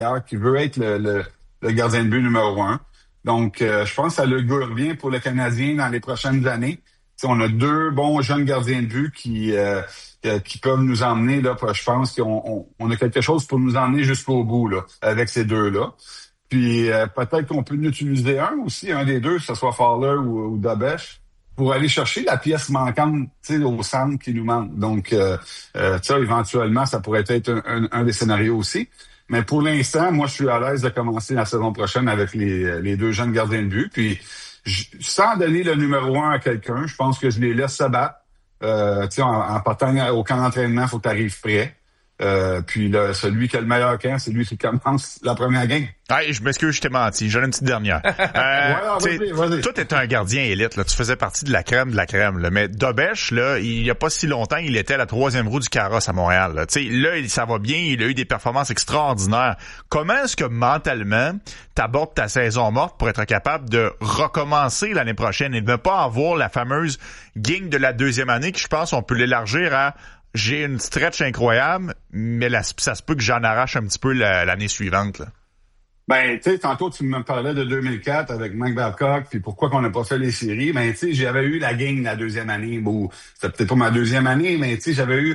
qui veut être le gardien de but numéro 1. Donc, je pense que ça le goûte bien pour le Canadien dans les prochaines années. T'sais, on a 2 bons jeunes gardiens de but qui peuvent nous emmener, là, je pense qu'on a quelque chose pour nous emmener jusqu'au bout, là, avec ces 2-là. Puis peut-être qu'on peut en utiliser un des 2, que ce soit Fowler ou Dobeš, pour aller chercher la pièce manquante, au centre qui nous manque. Donc, ça, éventuellement, ça pourrait être un des scénarios aussi. Mais pour l'instant, moi, je suis à l'aise de commencer la saison prochaine avec les 2 jeunes gardiens de but. Puis, sans donner le numéro 1 à quelqu'un, je pense que je les laisse se battre. En partant au camp d'entraînement, il faut que tu arrives prêt. Puis là, celui qui a le meilleur camp, c'est lui qui commence la première game. Hey, je m'excuse, je t'ai menti. J'en ai une petite dernière. Voilà, vas-y. Toi, t'es un gardien élite, là. Tu faisais partie de la crème, là. Mais Dobeš, là, il y a pas si longtemps, il était à la 3e roue du carrosse à Montréal, là. Tu sais, là, ça va bien. Il a eu des performances extraordinaires. Comment est-ce que mentalement, t'abordes ta saison morte pour être capable de recommencer l'année prochaine et de ne pas avoir la fameuse gang de la 2e année qui, je pense, on peut l'élargir à j'ai une stretch incroyable, mais ça se peut que j'en arrache un petit peu l'année suivante, là. Ben, tu sais, tantôt, tu me parlais de 2004 avec Mike Babcock, puis pourquoi qu'on n'a pas fait les séries. Ben, tu sais, j'avais eu la gang la 2e année. Bon, c'était peut-être pas ma 2e année, mais tu sais, j'avais eu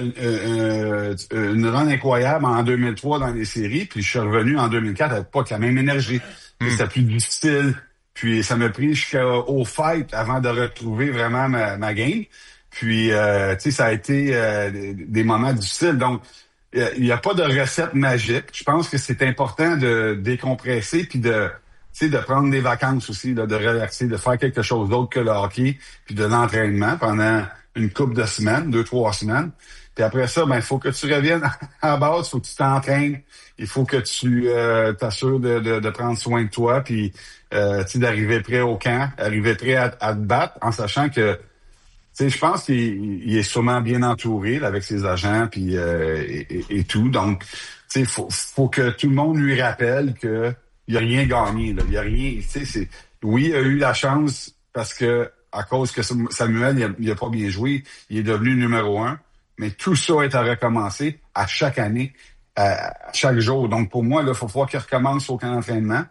une run incroyable en 2003 dans les séries, puis je suis revenu en 2004 avec pas la même énergie. C'était plus difficile, puis ça m'a pris jusqu'au fight avant de retrouver vraiment ma game. Puis, tu sais, ça a été des moments difficiles. Donc, il n'y a pas de recette magique. Je pense que c'est important de décompresser puis de prendre des vacances aussi, là, de relaxer, de faire quelque chose d'autre que le hockey puis de l'entraînement pendant une couple de semaines, 2-3 semaines. Puis après ça, ben, il faut que tu reviennes à base, il faut que tu t'entraînes, il faut que tu t'assures de prendre soin de toi puis d'arriver prêt au camp, arriver prêt à te battre en sachant que je pense qu'il est sûrement bien entouré là, avec ses agents puis et tout. Donc, faut que tout le monde lui rappelle que il a rien gagné. Là. Il y a rien. Oui, il a eu la chance parce que à cause que Samuel il a pas bien joué, il est devenu numéro 1. Mais tout ça est à recommencer à chaque année, à chaque jour. Donc pour moi, là, il faut voir qu'il recommence au camp d'entraînement.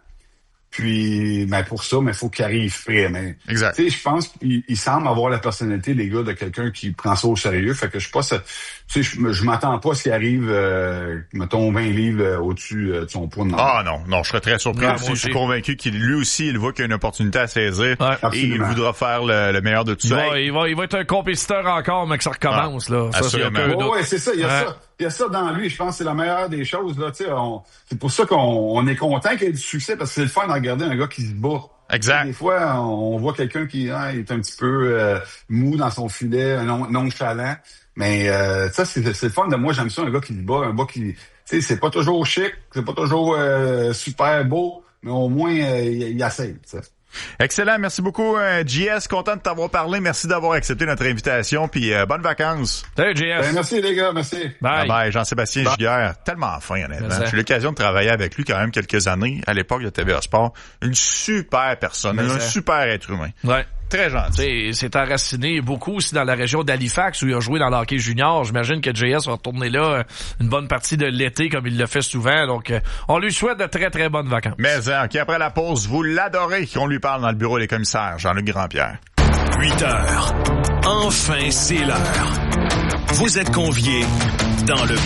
Puis, ben pour ça, mais faut qu'il arrive prêt. Mais exact. Tu sais, je pense qu'il semble avoir la personnalité, les gars, de quelqu'un qui prend ça au sérieux. Fait que je sais pas, je m'attends pas à ce qu'il arrive, mettons 20 livres au-dessus de son poids. Ah non, je serais très surpris. Moi, je suis convaincu qu'il lui aussi, il voit qu'il y a une opportunité à saisir et il voudra faire le meilleur de tout ça. Il va être un compétiteur encore, mais que ça recommence là. Ça, ouais, c'est ça. Il y a ça dans lui. Je pense que c'est la meilleure des choses là. Tu sais, c'est pour ça qu'on est content qu'il ait du succès parce que c'est le fun de regarder un gars qui se bat. Exact. Des fois, on voit quelqu'un qui est un petit peu mou dans son filet, nonchalant. Mais ça, c'est le fun de moi. J'aime ça, un gars qui se bat, un gars qui, tu sais, c'est pas toujours chic, c'est pas toujours super beau, mais au moins il essaie. T'sais. Excellent, merci beaucoup JS, content de t'avoir parlé, merci d'avoir accepté notre invitation, puis bonnes vacances. Salut JS. Ben, merci les gars, merci. Bye. Bye. Jean-Sébastien Giguère, tellement fin honnêtement. J'ai eu l'occasion de travailler avec lui quand même quelques années à l'époque de TVA Sport. Une super personne, un super être humain. Ouais. Très gentil. C'est enraciné beaucoup aussi dans la région d'Halifax où il a joué dans le hockey junior. J'imagine que JS va retourner là une bonne partie de l'été comme il le fait souvent. Donc, on lui souhaite de très, très bonnes vacances. Mais OK, après la pause, vous l'adorez qu'on lui parle dans le bureau des commissaires. Jean-Luc Grandpierre. 8 heures. Enfin, c'est l'heure. Vous êtes conviés dans le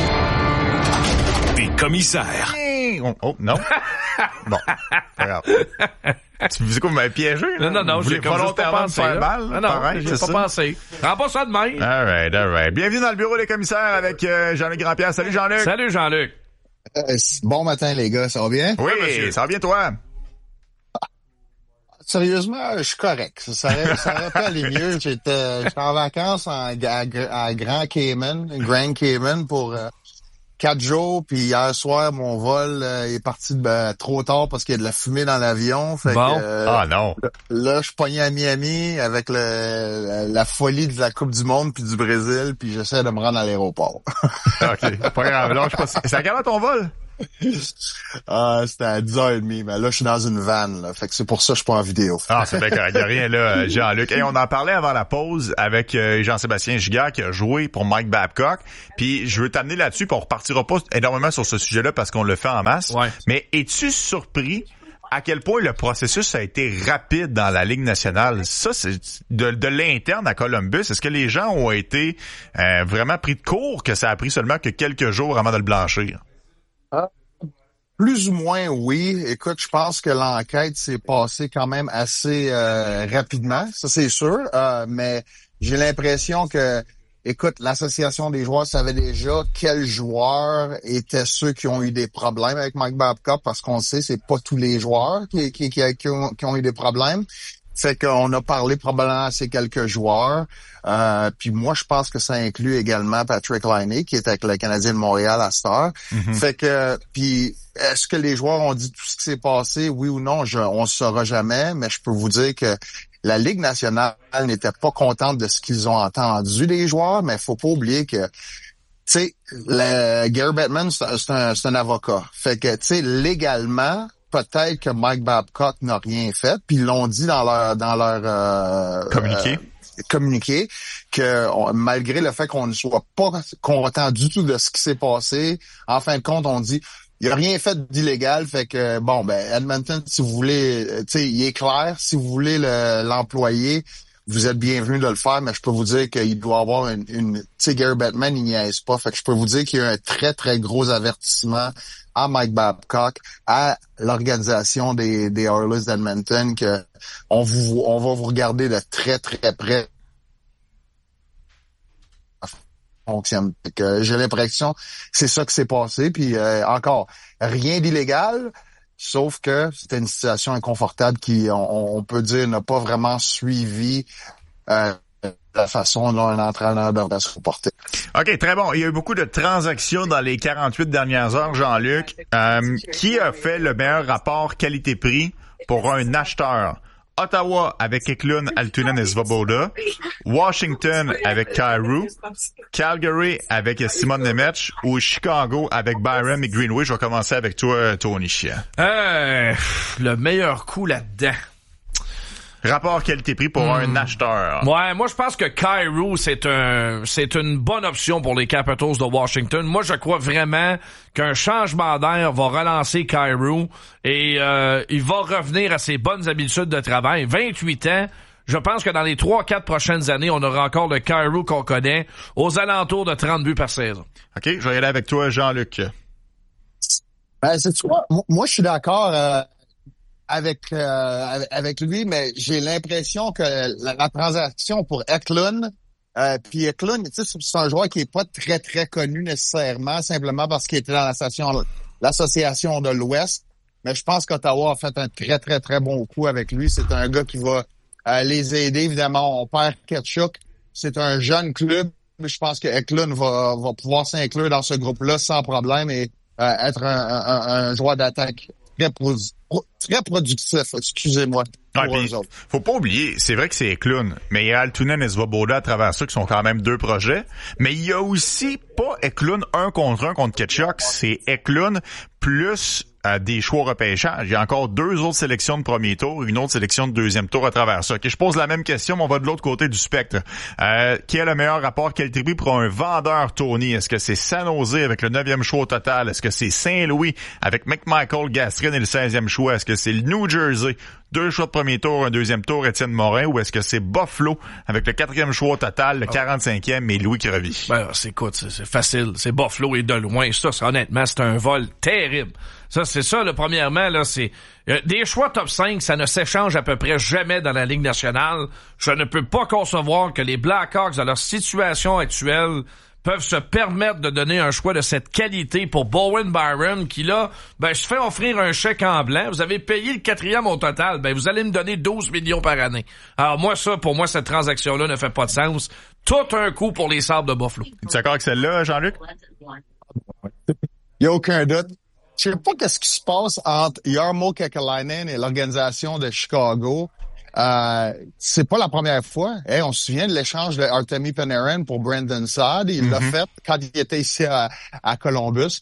bureau des commissaires. Oh, non. Bon, pas grave. Tu me dis quoi, vous m'avez piégé? Là? Non, j'ai volontairement pensé. Faire mal, non, j'ai pas pensé. Prends pas ça de même. All right. Bienvenue dans le bureau des commissaires avec Jean-Luc Grandpierre. Salut Jean-Luc. Salut Jean-Luc. Bon matin les gars, ça va bien? Oui, monsieur. Ça va bien toi? Sérieusement, je suis correct. Ça aurait pas allé mieux. J'étais en vacances à Grand Cayman pour 4 jours, puis hier soir, mon vol est parti trop tard parce qu'il y a de la fumée dans l'avion. Fait que, non. Là, je suis pogné à Miami avec la folie de la Coupe du Monde puis du Brésil, puis j'essaie de me rendre à l'aéroport. OK, pas grave. C'est à quelle heure ton vol? C'était à 10h30, mais là, je suis dans une vanne, là. Fait que c'est pour ça que je suis pas en vidéo. Ah, c'est bien correct. Il n'y a rien là, Jean-Luc. Et on en parlait avant la pause avec Jean-Sébastien Giguère qui a joué pour Mike Babcock. Puis je veux t'amener là-dessus, puis on repartira pas énormément sur ce sujet-là parce qu'on le fait en masse. Ouais. Mais es-tu surpris à quel point le processus a été rapide dans la Ligue nationale? Ça, c'est de l'interne à Columbus. Est-ce que les gens ont été vraiment pris de court que ça a pris seulement que quelques jours avant de le blanchir? Plus ou moins, oui. Écoute, je pense que l'enquête s'est passée quand même assez rapidement, ça c'est sûr. Mais j'ai l'impression que, écoute, l'association des joueurs savait déjà quels joueurs étaient ceux qui ont eu des problèmes avec Mike Babcock, parce qu'on sait, c'est pas tous les joueurs qui ont eu des problèmes. Fait qu'on a parlé probablement à ces quelques joueurs. Puis moi, je pense que ça inclut également Patrick Laine, qui est avec le Canadien de Montréal à cette heure. Mm-hmm. Fait que, puis est-ce que les joueurs ont dit tout ce qui s'est passé, oui ou non? On ne saura jamais, mais je peux vous dire que la Ligue nationale n'était pas contente de ce qu'ils ont entendu des joueurs, mais il faut pas oublier que, tu sais, Gary Bettman, c'est un avocat. Fait que, tu sais, légalement, peut-être que Mike Babcock n'a rien fait, puis ils l'ont dit dans leur communiqué que malgré le fait qu'on ne soit pas content du tout de ce qui s'est passé, en fin de compte, on dit il a rien fait d'illégal, fait que bon ben Edmonton, si vous voulez, tu sais, il est clair, si vous voulez l'employer, vous êtes bienvenu de le faire, mais je peux vous dire qu'il doit avoir une tu sais, Gary Bettman, il n'y aise pas, fait que je peux vous dire qu'il y a un très très gros avertissement à Mike Babcock, à l'organisation des Oilers d'Edmonton, que on va vous regarder de très très près. Fonctionne. Que j'ai l'impression que c'est ça qui s'est passé, puis encore rien d'illégal, sauf que c'était une situation inconfortable qui, on peut dire, n'a pas vraiment suivi la façon dont un entraîneur devrait se comporter. OK, très bon. Il y a eu beaucoup de transactions dans les 48 dernières heures, Jean-Luc. Qui a fait le meilleur rapport qualité-prix pour un acheteur? Ottawa avec Eklund, Altunen et Svoboda. Washington avec Kyrou. Calgary avec Simon Nemec. Ou Chicago avec Byram et Greenway. Je vais commencer avec toi, Tony Chia. Le meilleur coup là-dedans. Rapport qualité-prix pour un acheteur. Ouais, moi je pense que Kyrou c'est une bonne option pour les Capitals de Washington. Moi je crois vraiment qu'un changement d'air va relancer Kyrou et il va revenir à ses bonnes habitudes de travail. 28 ans. Je pense que dans les 3-4 prochaines années, on aura encore le Kyrou qu'on connaît aux alentours de 30 buts par saison. OK, je vais y aller avec toi, Jean-Luc. Ben, c'est quoi? Moi je suis d'accord avec lui, mais j'ai l'impression que la transaction pour Eklund, puis Eklund, tu sais, c'est un joueur qui est pas très très connu nécessairement, simplement parce qu'il était dans l'association de l'Ouest. Mais je pense qu'Ottawa a fait un très très très bon coup avec lui. C'est un gars qui va les aider. Évidemment, on perd Ketchuk. C'est un jeune club, mais je pense que Eklund va pouvoir s'inclure dans ce groupe-là sans problème et être un joueur d'attaque très productif, excusez-moi. Faut pas oublier, c'est vrai que c'est Eklund, mais il y a Altunen et Svoboda à travers ça qui sont quand même deux projets, mais il y a aussi pas Eklund 1 contre Ketchuk, c'est Eklund plus des choix repêchage. Il y a encore 2 autres sélections de premier tour, une autre sélection de deuxième tour à travers ça. Okay, je pose la même question, mais on va de l'autre côté du spectre. Qui a le meilleur rapport qualité-prix pour un vendeur, Tony? Est-ce que c'est San Jose avec le 9e choix au total? Est-ce que c'est Saint-Louis avec McMichael Gastrin et le 16e choix? Est-ce que c'est le New Jersey? 2 choix de premier tour, un deuxième tour, Étienne Morin, ou est-ce que c'est Buffalo avec le 4e choix au total, le 45e et Louis Crevier? Ben, c'est facile. C'est Buffalo et de loin. Ça, honnêtement, c'est un vol terrible. Ça, c'est ça, là, premièrement, là, c'est des choix top 5, ça ne s'échange à peu près jamais dans la Ligue nationale. Je ne peux pas concevoir que les Blackhawks, dans leur situation actuelle, peuvent se permettre de donner un choix de cette qualité pour Bowen Byram, qui là, ben, se fait offrir un chèque en blanc. Vous avez payé le 4e au total, ben, vous allez me donner 12 millions par année. Alors moi, pour moi, cette transaction-là ne fait pas de sens. Tout un coup pour les Sabres de Buffalo. Tu es d'accord avec celle-là, Jean-Luc? Il n'y a aucun doute. Je sais pas qu'est-ce qui se passe entre Jarmo Kekalainen et l'organisation de Chicago. C'est pas la première fois. Hey, on se souvient de l'échange de Artemi Panarin pour Brandon Saad. Il l'a fait quand il était ici à Columbus.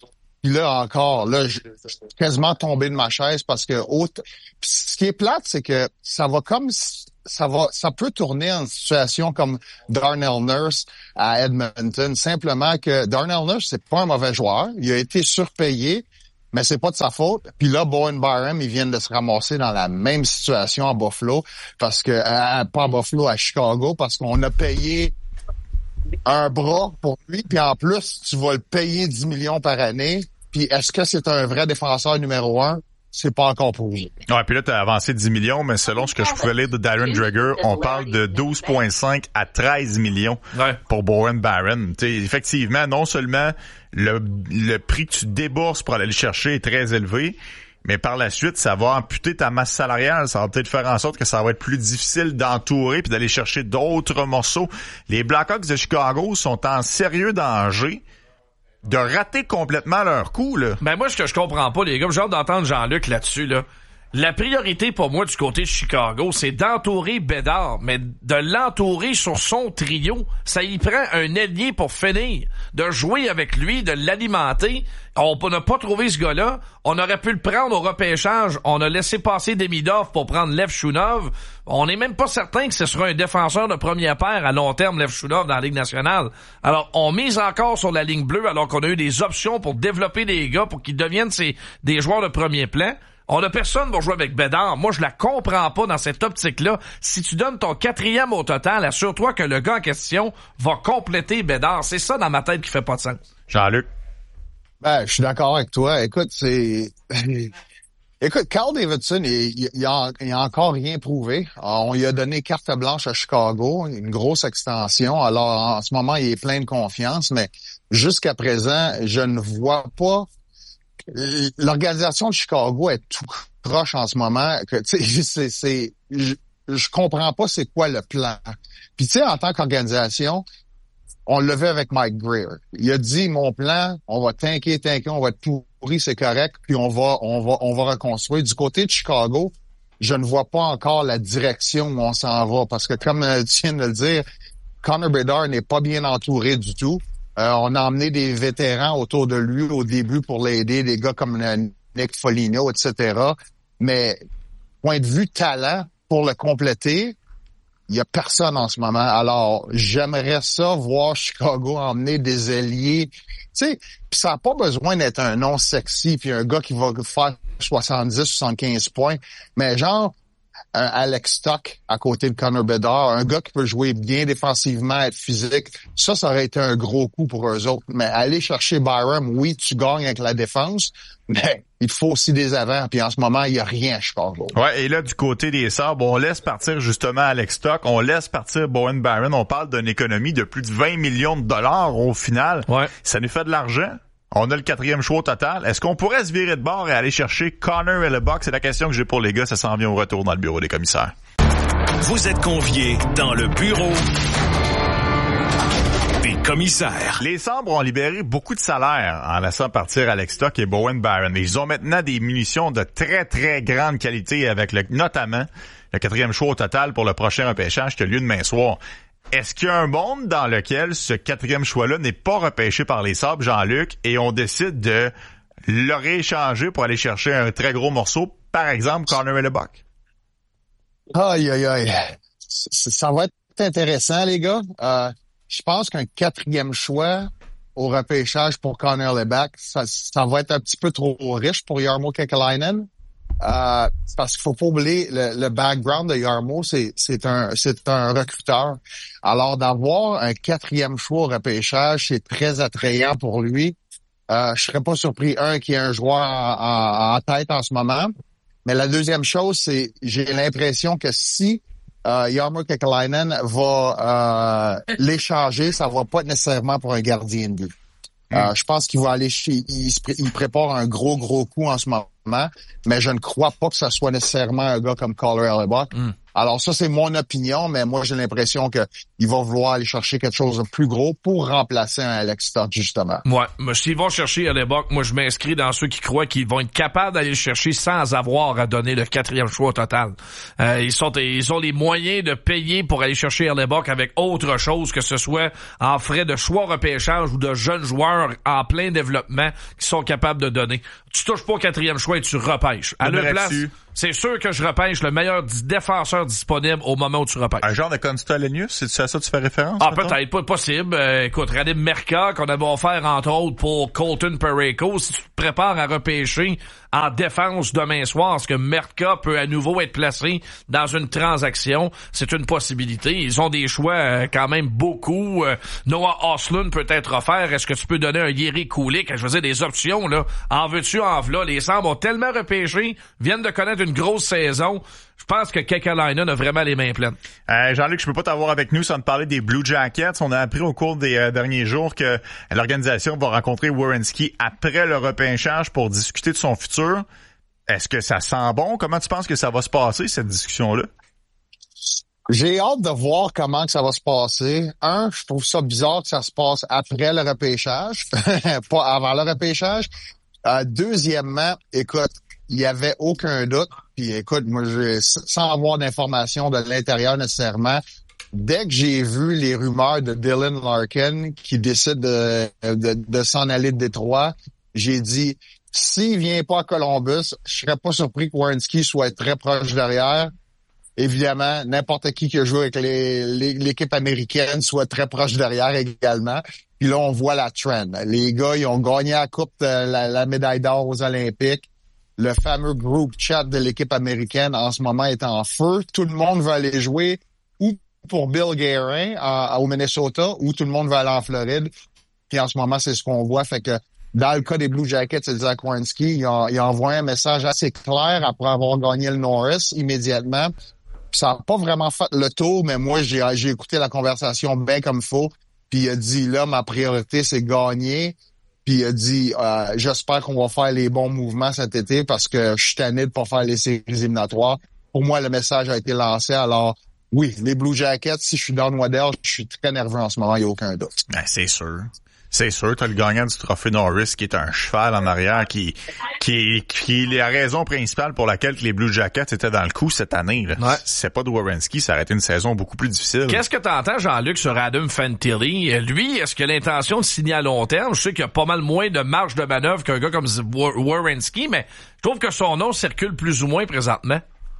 Puis là encore, là, je suis quasiment tombé de ma chaise parce que ce qui est plate, c'est que ça peut tourner en situation comme Darnell Nurse à Edmonton. Simplement que Darnell Nurse, c'est pas un mauvais joueur. Il a été surpayé, mais c'est pas de sa faute. Puis là, Bowen Byram, ils viennent de se ramasser dans la même situation à Buffalo, parce que pas à Buffalo, à Chicago, parce qu'on a payé un bras pour lui, puis en plus, tu vas le payer 10 millions par année. Puis est-ce que c'est un vrai défenseur numéro 1? C'est pas encore prouvé. Ouais, puis là, tu as avancé 10 millions, mais selon ce que je pouvais lire de Darren Dreger, on parle de 12,5 à 13 millions pour Bowen Byram. Effectivement, non seulement le prix que tu débourses pour aller le chercher est très élevé, mais par la suite, ça va amputer ta masse salariale. Ça va peut-être faire en sorte que ça va être plus difficile d'entourer puis d'aller chercher d'autres morceaux. Les Blackhawks de Chicago sont en sérieux danger de rater complètement leur coup, là. Ben moi, ce que je comprends pas, les gars, j'ai hâte d'entendre Jean-Luc là-dessus, là. La priorité pour moi du côté de Chicago, c'est d'entourer Bédard, mais de l'entourer sur son trio. Ça y prend un ailier pour finir, de jouer avec lui, de l'alimenter. On n'a pas trouvé ce gars-là. On aurait pu le prendre au repêchage. On a laissé passer Demidov pour prendre Lev Shunov. On n'est même pas certain que ce sera un défenseur de première paire à long terme, Lev Shunov, dans la Ligue nationale. Alors, on mise encore sur la ligne bleue alors qu'on a eu des options pour développer des gars pour qu'ils deviennent des joueurs de premier plan. On a personne pour jouer avec Bédard. Moi, je la comprends pas dans cette optique-là. Si tu donnes ton 4e au total, assure-toi que le gars en question va compléter Bédard. C'est ça dans ma tête qui fait pas de sens. Jean-Luc? Ben, je suis d'accord avec toi. Écoute, Carl Davidson, il a encore rien prouvé. On lui a donné carte blanche à Chicago, une grosse extension. Alors, en ce moment, il est plein de confiance, mais jusqu'à présent, je ne vois pas. L'organisation de Chicago est tout proche en ce moment. Que, je comprends pas c'est quoi le plan. Puis tu sais, en tant qu'organisation, on l'a vu avec Mike Greer. Il a dit, mon plan, on va tanker, on va être pourri, c'est correct, puis on va reconstruire. Du côté de Chicago, je ne vois pas encore la direction où on s'en va. Parce que comme tu viens de le dire, Connor Bedard n'est pas bien entouré du tout. On a emmené des vétérans autour de lui au début pour l'aider, des gars comme Nick Foligno, etc. Mais, point de vue talent, pour le compléter, il y a personne en ce moment. Alors, j'aimerais ça voir Chicago emmener des ailiers. Tu sais, pis ça n'a pas besoin d'être un nom sexy puis un gars qui va faire 70-75 points. Mais genre, un Alex Tuch à côté de Connor Bedard, un gars qui peut jouer bien défensivement, être physique, ça aurait été un gros coup pour eux autres. Mais aller chercher Byram, oui, tu gagnes avec la défense, mais il faut aussi des avants. Puis en ce moment, il n'y a rien à Chicago. Ouais, et là, du côté des Sabres, on laisse partir justement Alex Tuch, on laisse partir Bowen Byram, on parle d'une économie de plus de 20 millions de dollars au final. Ouais. Ça nous fait de l'argent. On a le 4e choix au total. Est-ce qu'on pourrait se virer de bord et aller chercher Connor Hellebuyck? C'est la question que j'ai pour les gars. Ça s'en vient au retour dans le bureau des commissaires. Vous êtes conviés dans le bureau des commissaires. Les Sabres ont libéré beaucoup de salaires en laissant partir Alex Tuch et Bowen Byram. Ils ont maintenant des munitions de très, très grande qualité avec notamment le 4e choix au total pour le prochain repêchage qui a lieu demain soir. Est-ce qu'il y a un monde dans lequel ce 4e choix-là n'est pas repêché par les Sabres, Jean-Luc, et on décide de le rééchanger pour aller chercher un très gros morceau, par exemple, Connor Hellebuyck? Aïe, aïe, aïe. Ça va être intéressant, les gars. Je pense qu'un 4e choix au repêchage pour Connor Hellebuyck, ça va être un petit peu trop riche pour Jarmo Kekalainen. Parce qu'il faut pas oublier le background de Jarmo, c'est un recruteur. Alors d'avoir un 4e choix au repêchage, c'est très attrayant pour lui. Je serais pas surpris qu'il y ait un joueur en tête en ce moment. Mais la deuxième chose, c'est j'ai l'impression que si Jarmo Kekalainen va l'échanger, ça va pas être nécessairement pour un gardien de but. Je pense qu'il va aller il prépare un gros coup en ce moment, mais je ne crois pas que ce soit nécessairement un gars comme Connor Hellebuyck. Alors ça, c'est mon opinion, mais moi, j'ai l'impression que il va vouloir aller chercher quelque chose de plus gros pour remplacer un Alex Tuch, justement. Ouais, mais s'ils vont chercher Hellebuyck, moi, je m'inscris dans ceux qui croient qu'ils vont être capables d'aller le chercher sans avoir à donner le 4e choix au total. Ils ont les moyens de payer pour aller chercher Hellebuyck avec autre chose, que ce soit en frais de choix repêchage ou de jeunes joueurs en plein développement qui sont capables de donner. Tu touches pas au 4e choix et tu repêches. À leur place, c'est sûr que je repêche le meilleur défenseur disponible au moment où tu repêches. Un genre de Constantinius, c'est à ça que tu fais référence? Ah, peut-être, pas possible. Écoute, Radim Merca, qu'on avait offert entre autres pour Colton Parayko, si tu te prépares à repêcher en défense demain soir, est-ce que Merca peut à nouveau être placé dans une transaction? C'est une possibilité. Ils ont des choix quand même beaucoup. Noah Ostlund peut être offert. Est-ce que tu peux donner un Jiri Kulich? Je veux dire, des options, là. En veux-tu, en v'là. Les Sabres ont tellement repêché, viennent de connaître une grosse saison. Je pense que Kekalainen a vraiment les mains pleines. Jean-Luc, je peux pas t'avoir avec nous sans te parler des Blue Jackets. On a appris au cours des derniers jours que l'organisation va rencontrer Werenski après le repêchage pour discuter de son futur. Est-ce que ça sent bon? Comment tu penses que ça va se passer, cette discussion-là? J'ai hâte de voir comment que ça va se passer. Je trouve ça bizarre que ça se passe après le repêchage, pas avant le repêchage. Deuxièmement, écoute, il y avait aucun doute. Puis écoute, moi, sans avoir d'informations de l'intérieur nécessairement, dès que j'ai vu les rumeurs de Dylan Larkin qui décide de s'en aller de Détroit, j'ai dit, s'il vient pas à Columbus, je serais pas surpris que Werenski soit très proche derrière. Évidemment, n'importe qui a joué avec l'équipe américaine soit très proche derrière également. Puis là, on voit la trend. Les gars, ils ont gagné la coupe, la médaille d'or aux Olympiques. Le fameux group chat de l'équipe américaine en ce moment est en feu. Tout le monde veut aller jouer ou pour Bill Guerin au Minnesota ou tout le monde veut aller en Floride. Puis en ce moment, c'est ce qu'on voit. Fait que dans le cas des Blue Jackets, c'est Zach Werenski. Il a envoyé un message assez clair après avoir gagné le Norris immédiatement. Ça n'a pas vraiment fait le tour, mais moi, j'ai écouté la conversation bien comme il faut. Puis il a dit, là, ma priorité, c'est gagner. Puis il a dit, j'espère qu'on va faire les bons mouvements cet été parce que je suis tanné de pas faire les séries éliminatoires. Pour moi, le message a été lancé. Alors, oui, les Blue Jackets, si je suis dans le modèle, je suis très nerveux en ce moment, il n'y a aucun doute. Ben, c'est sûr. C'est sûr, t'as le gagnant du trophée Norris qui est un cheval en arrière qui est la raison principale pour laquelle les Blue Jackets étaient dans le coup cette année. Là. Ouais. Si c'est pas de Werenski, ça aurait été une saison beaucoup plus difficile. Qu'est-ce que t'entends, Jean-Luc, sur Adam Fantilli? Lui, est-ce qu'il a l'intention de signer à long terme? Je sais qu'il y a pas mal moins de marge de manœuvre qu'un gars comme Werenski, mais je trouve que son nom circule plus ou moins présentement.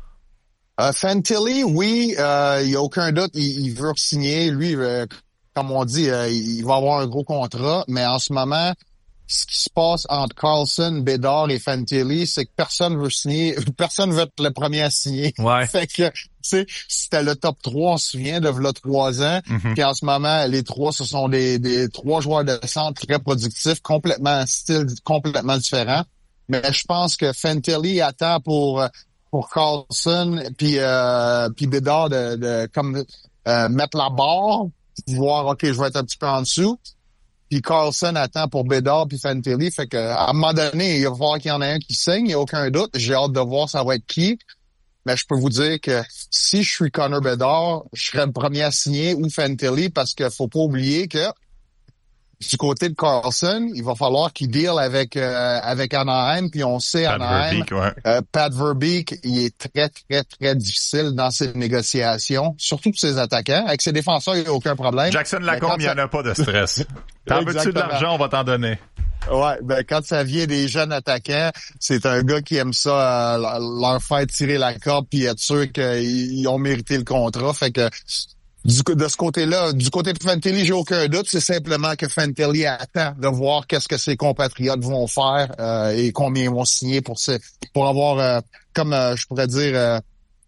Fantilli, oui, il y a aucun doute, il veut signer. Lui, comme on dit, il va avoir un gros contrat, mais en ce moment, ce qui se passe entre Carlson, Bédard et Fantilli, c'est que personne veut signer, personne veut être le premier à signer. Ouais. Fait que, tu sais, c'était le top 3, on se souvient, de v'là 3 ans. Puis en ce moment, les 3, ce sont des 3 joueurs de centre très productifs, style complètement différent. Mais je pense que Fantilli attend pour Carlson puis Bédard de mettre la barre, voir, OK, je vais être un petit peu en dessous. Puis Carlson attend pour Bédard puis Fantilli. Fait que à un moment donné, il va falloir qu'il y en ait un qui signe, il n'y a aucun doute. J'ai hâte de voir ça va être qui. Mais je peux vous dire que si je suis Connor Bedard, je serais le premier à signer ou Fantilli parce qu'il faut pas oublier que du côté de Carlson, il va falloir qu'il deal avec Anaheim, puis on sait Pat Anaheim, Verbeek, ouais. Pat Verbeek, il est très, très, très difficile dans ses négociations, surtout pour ses attaquants. Avec ses défenseurs, il n'y a aucun problème. Jackson Lacombe, il n'y en a pas de stress. T'en veux-tu de l'argent, on va t'en donner. Ouais, ben quand ça vient des jeunes attaquants, c'est un gars qui aime ça, leur faire tirer la corde puis être sûr qu'ils ont mérité le contrat. Fait que de ce côté-là, du côté de Fantilli, j'ai aucun doute. C'est simplement que Fantilli attend de voir qu'est-ce que ses compatriotes vont faire et combien ils vont signer pour avoir, je pourrais dire,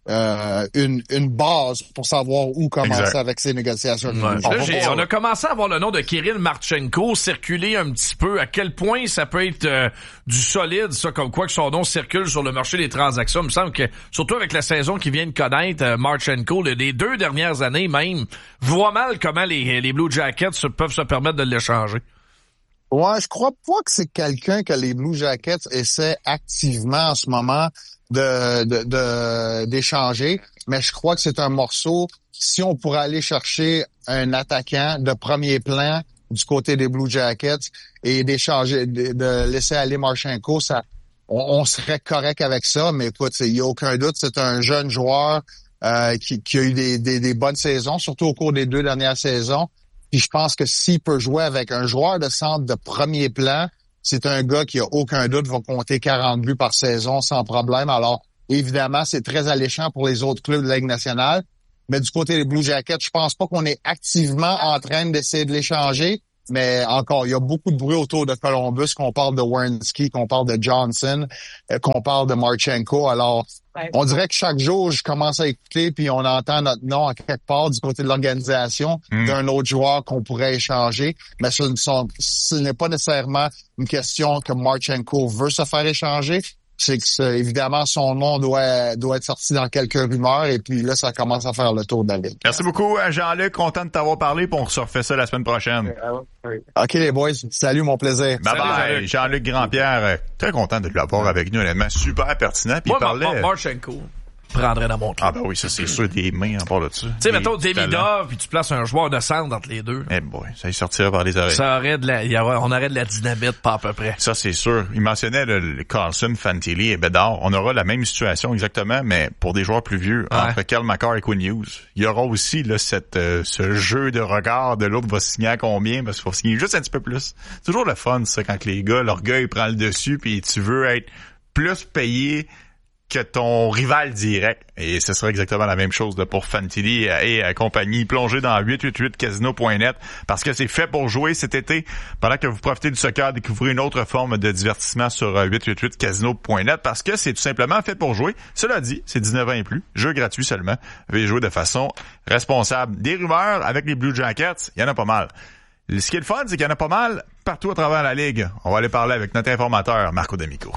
une base pour savoir où commencer exact. avec ces négociations. Ouais. Là, on a commencé à voir le nom de Kirill Marchenko circuler un petit peu. À quel point ça peut être du solide, ça, comme quoi que son nom circule sur le marché des transactions. Il me semble que, surtout avec la saison qui vient de connaître, Marchenko, les 2 dernières années même, je vois mal comment les Blue Jackets peuvent se permettre de l'échanger. Ouais, je crois pas que c'est quelqu'un que les Blue Jackets essaient activement en ce moment. d'échanger, mais je crois que c'est un morceau. Si on pourrait aller chercher un attaquant de premier plan du côté des Blue Jackets et d'échanger, de laisser aller Marchenko, on serait correct avec ça. Mais écoute, il y a aucun doute, c'est un jeune joueur qui a eu des bonnes saisons, surtout au cours des 2 dernières saisons. Puis je pense que s'il peut jouer avec un joueur de centre de premier plan, c'est un gars qui a aucun doute va compter 40 buts par saison sans problème. Alors, évidemment, c'est très alléchant pour les autres clubs de la Ligue nationale. Mais du côté des Blue Jackets, je pense pas qu'on est activement en train d'essayer de l'échanger. Mais encore, il y a beaucoup de bruit autour de Columbus, qu'on parle de Werenski, qu'on parle de Johnson, qu'on parle de Marchenko. Alors, on dirait que chaque jour, je commence à écouter, puis on entend notre nom à quelque part du côté de l'organisation d'un autre joueur qu'on pourrait échanger. Mais ce n'est pas nécessairement une question que Marchenko veut se faire échanger. C'est que évidemment, son nom doit être sorti dans quelques rumeurs, et puis là, ça commence à faire le tour de la Ligue. Merci beaucoup, Jean-Luc. Content de t'avoir parlé, puis on se refait ça la semaine prochaine. OK, les boys. Salut, mon plaisir. Bye-bye. Jean-Luc Grandpierre, très content de l'avoir avec nous, honnêtement. Super pertinent. Puis il parlait... Marchenko prendrait dans mon club. Ah ben oui, ça c'est sûr, des mains en part de ça. Tu sais, mettons Demidov, puis tu places un joueur de centre entre les deux. Eh boy, ça y sortirait par les oreilles. Ça aurait on aurait de la dynamite, pas à peu près. Ça c'est sûr. Il mentionnait le Carlson, Fantilli et Bedard. On aura la même situation exactement, mais pour des joueurs plus vieux, entre Kel McCarr et Quinn Hughes. Il y aura aussi là ce jeu de regard de l'autre va signer à combien, parce qu'il faut signer juste un petit peu plus. C'est toujours le fun, ça, quand les gars, l'orgueil prend le dessus, puis tu veux être plus payé que ton rival direct. Et ce serait exactement la même chose là, pour Fantilli et compagnie. Plongez dans 888casino.net parce que c'est fait pour jouer cet été. Pendant que vous profitez du soccer, découvrez une autre forme de divertissement sur 888casino.net parce que c'est tout simplement fait pour jouer. Cela dit, c'est 19 ans et plus. Jeu gratuit seulement. Veuillez jouer de façon responsable. Des rumeurs avec les Blue Jackets, il y en a pas mal. Ce qui est le fun, c'est qu'il y en a pas mal partout à travers la Ligue. On va aller parler avec notre informateur, Marco D'Amico.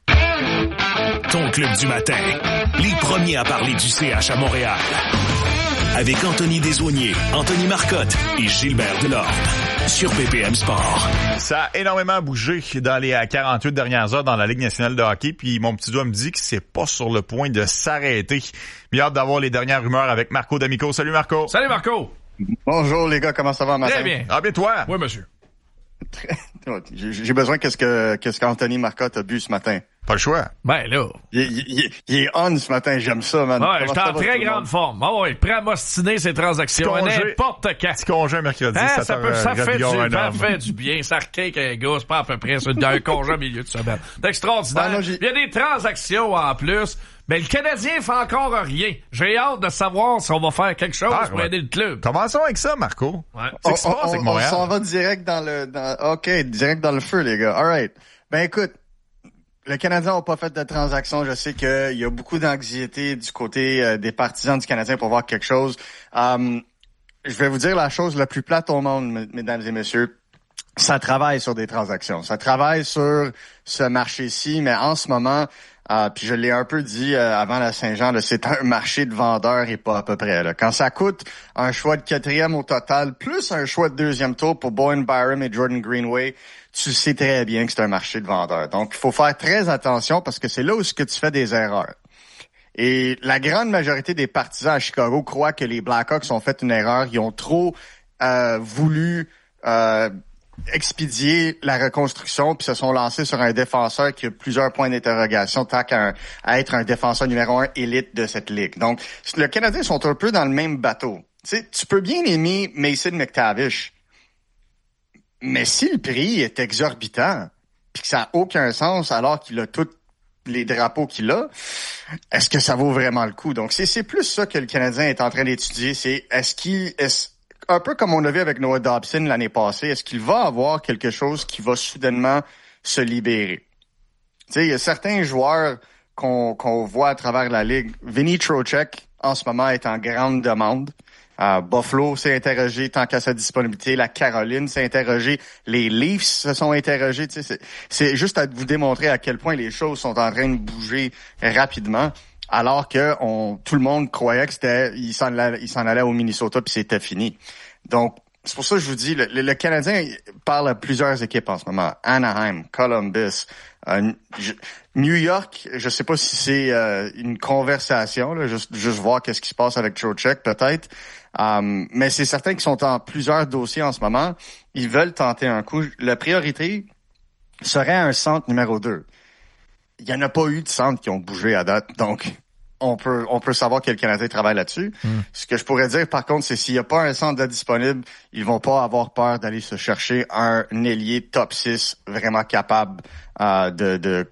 Ton club du matin, les premiers à parler du CH à Montréal. Avec Anthony Desaulniers, Anthony Marcotte et Gilbert Delorme. Sur BPM Sport. Ça a énormément bougé dans les 48 dernières heures dans la Ligue nationale de hockey, puis mon petit doigt me dit que c'est pas sur le point de s'arrêter. Bien hâte d'avoir les dernières rumeurs avec Marco D'Amico. Salut Marco! Salut Marco! Bonjour les gars, comment ça va matin? Très bien. Ah bien toi? Oui monsieur. J'ai besoin qu'est-ce qu'Anthony Marcotte a bu ce matin. Pas le choix. Ben là. Il est on ce matin, j'aime ça, man. Ouais, j'étais en très grande forme. Ah ouais, prêt à m'ostiner ces transactions. N'importe quand. Petit congé mercredi, ça fait du bien. Ça requinque un gars, c'est pas à peu près ça, d'un congé au milieu de semaine. C'est extraordinaire. Il y a des transactions en plus. Mais le Canadien fait encore rien. J'ai hâte de savoir si on va faire quelque chose pour aider le club. Commençons avec ça, Marco. Ouais. On s'en va direct dans le feu, les gars. All right. Ben écoute, le Canadien n'a pas fait de transaction. Je sais qu'il y a beaucoup d'anxiété du côté des partisans du Canadien pour voir quelque chose. Je vais vous dire la chose la plus plate au monde, mesdames et messieurs. Ça travaille sur des transactions. Ça travaille sur ce marché-ci, mais en ce moment... puis je l'ai un peu dit avant la Saint-Jean, là, c'est un marché de vendeurs et pas à peu près. Là. Quand ça coûte un choix de 4e au total, plus un choix de 2e tour pour Bowen Byram et Jordan Greenway, tu sais très bien que c'est un marché de vendeurs. Donc, il faut faire très attention parce que c'est là où tu fais des erreurs. Et la grande majorité des partisans à Chicago croient que les Blackhawks ont fait une erreur. Ils ont trop voulu... expédier la reconstruction puis se sont lancés sur un défenseur qui a plusieurs points d'interrogation tant qu'à être un défenseur numéro 1 élite de cette ligue. Donc, le Canadien sont un peu dans le même bateau. Tu sais, tu peux bien aimer Mason McTavish, mais si le prix est exorbitant puis que ça n'a aucun sens alors qu'il a tous les drapeaux qu'il a, est-ce que ça vaut vraiment le coup? Donc, c'est plus ça que le Canadien est en train d'étudier, c'est un peu comme on a vu avec Noah Dobson l'année passée, est-ce qu'il va avoir quelque chose qui va soudainement se libérer? Tu sais, il y a certains joueurs qu'on voit à travers la Ligue. Vinny Trocheck, en ce moment, est en grande demande. Buffalo s'est interrogé tant qu'à sa disponibilité. La Caroline s'est interrogée. Les Leafs se sont interrogés. Tu sais, c'est juste à vous démontrer à quel point les choses sont en train de bouger rapidement. Alors que tout le monde croyait que il s'en allait au Minnesota puis c'était fini. Donc, c'est pour ça que je vous dis, le Canadien parle à plusieurs équipes en ce moment. Anaheim, Columbus, New York, je sais pas si c'est une conversation, là, juste voir qu'est-ce qui se passe avec Trocheck peut-être. Mais c'est certain qu'ils sont en plusieurs dossiers en ce moment. Ils veulent tenter un coup. La priorité serait un centre numéro 2. Il y en a pas eu de centres qui ont bougé à date, donc on peut savoir que le Canadien travaille là-dessus. Ce que je pourrais dire, par contre, c'est s'il n'y a pas un centre de disponible, ils vont pas avoir peur d'aller se chercher un ailier top 6 vraiment capable de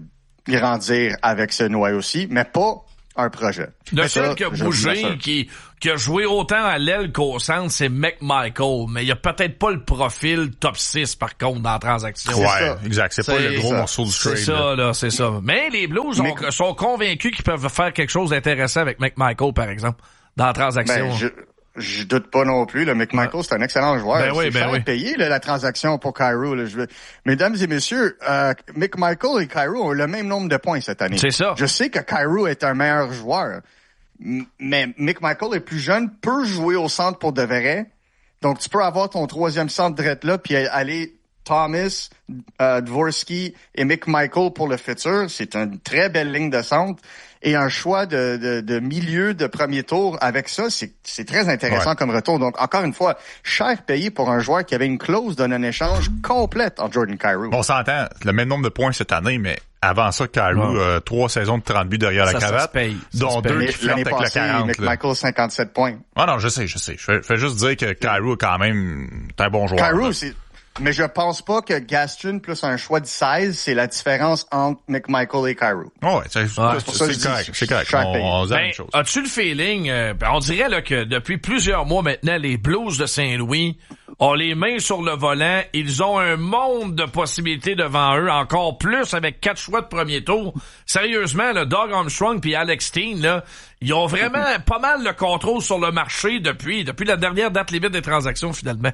grandir avec ce noyau-ci, mais pas un projet. Le seul qui a bougé, qui a joué autant à l'aile qu'au centre, c'est McMichael, mais il a peut-être pas le profil top 6, par contre, dans la transaction. Ouais, exact. C'est pas le gros morceau du trade. C'est ça, là, c'est ça. Mais les Blues sont convaincus qu'ils peuvent faire quelque chose d'intéressant avec McMichael, par exemple, dans la transaction. Je doute pas non plus. Le McMichael, c'est un excellent joueur. C'est cher payé, là, la transaction pour Kyrou. Mesdames et messieurs, McMichael et Kyrou ont le même nombre de points cette année. C'est ça. Je sais que Kyrou est un meilleur joueur, mais McMichael est plus jeune, peut jouer au centre pour de vrai. Donc, tu peux avoir ton troisième centre direct là, puis aller Thomas, Dvorsky et McMichael pour le futur. C'est une très belle ligne de centre. Et un choix de milieu de premier tour avec ça, c'est très intéressant comme retour. Donc, encore une fois, cher payé pour un joueur qui avait une clause de non-échange complète en Jordan Kyrou. On s'entend, le même nombre de points cette année, mais avant ça, Kyrou, 3 saisons de 30 buts derrière la cravate, ça se paye. dont 2 qui flirtent avec le 40. McMichael, 57 points. Ah non, je sais. Je fais juste dire que Kyrou, quand même, est un bon joueur. Kyrou, mais je pense pas que Gaston plus un choix de 16, c'est la différence entre McMichael et Kyrou. Ouais, c'est correct. C'est correct. On dit la même chose. As-tu le feeling, on dirait là que depuis plusieurs mois maintenant, les Blues de Saint-Louis ont les mains sur le volant. Ils ont un monde de possibilités devant eux, encore plus avec 4 choix de premier tour. Sérieusement, le Doug Armstrong puis Alex Steen, là, ils ont vraiment pas mal de contrôle sur le marché depuis la dernière date limite des transactions, finalement.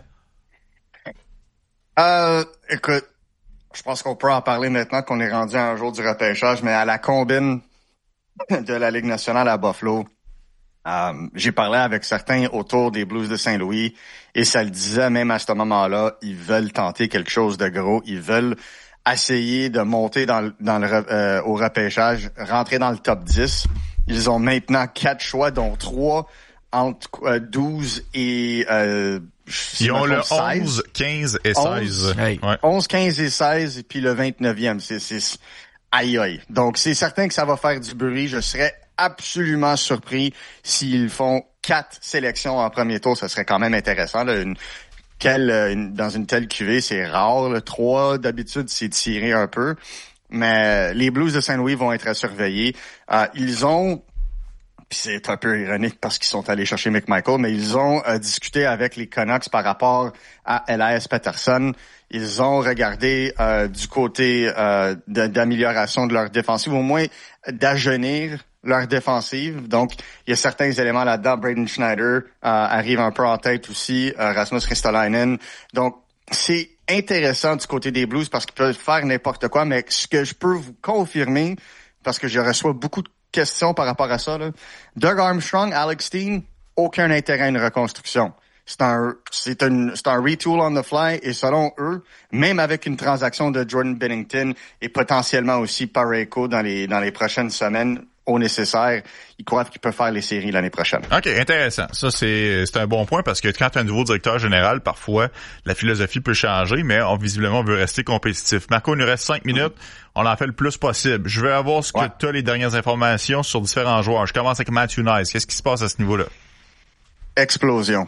Écoute, je pense qu'on peut en parler maintenant qu'on est rendu à un jour du repêchage, mais à la combine de la Ligue nationale à Buffalo, j'ai parlé avec certains autour des Blues de Saint-Louis et ça le disait même à ce moment-là, ils veulent tenter quelque chose de gros, ils veulent essayer de monter au repêchage, rentrer dans le top 10. Ils ont maintenant 4 choix, dont 3 entre 12 et ils ont le 11, 15 et 16. 11, 15 et 16, et puis le 29e. C'est aïe aïe. Donc, c'est certain que ça va faire du bruit. Je serais absolument surpris s'ils font 4 sélections en premier tour. Ça serait quand même intéressant. Là. Dans une telle cuvée, c'est rare. Là. 3, d'habitude, c'est tiré un peu. Mais les Blues de Saint-Louis vont être à surveiller. Ils ont... Puis c'est un peu ironique parce qu'ils sont allés chercher McMichael, mais ils ont discuté avec les Canucks par rapport à Elias Pettersson. Ils ont regardé du côté d'amélioration de leur défensive, au moins d'ajeunir leur défensive. Donc, il y a certains éléments là-dedans. Braden Schneider arrive un peu en tête aussi, Rasmus Ristolainen. Donc, c'est intéressant du côté des Blues parce qu'ils peuvent faire n'importe quoi, mais ce que je peux vous confirmer, parce que je reçois beaucoup de questions par rapport à ça, là. Doug Armstrong, Alex Steen, aucun intérêt à une reconstruction. C'est un retool on the fly et selon eux, même avec une transaction de Jordan Binnington et potentiellement aussi Parayko dans les prochaines semaines au nécessaire, ils croient qu'ils peuvent faire les séries l'année prochaine. OK, intéressant. Ça, c'est un bon point parce que quand tu as un nouveau directeur général, parfois, la philosophie peut changer, mais visiblement, on veut rester compétitif. Marco, il nous reste 5 minutes. On en fait le plus possible. Je veux avoir ce que tu as les dernières informations sur différents joueurs. Je commence avec Matthew Knies. Qu'est-ce qui se passe à ce niveau-là? Explosion.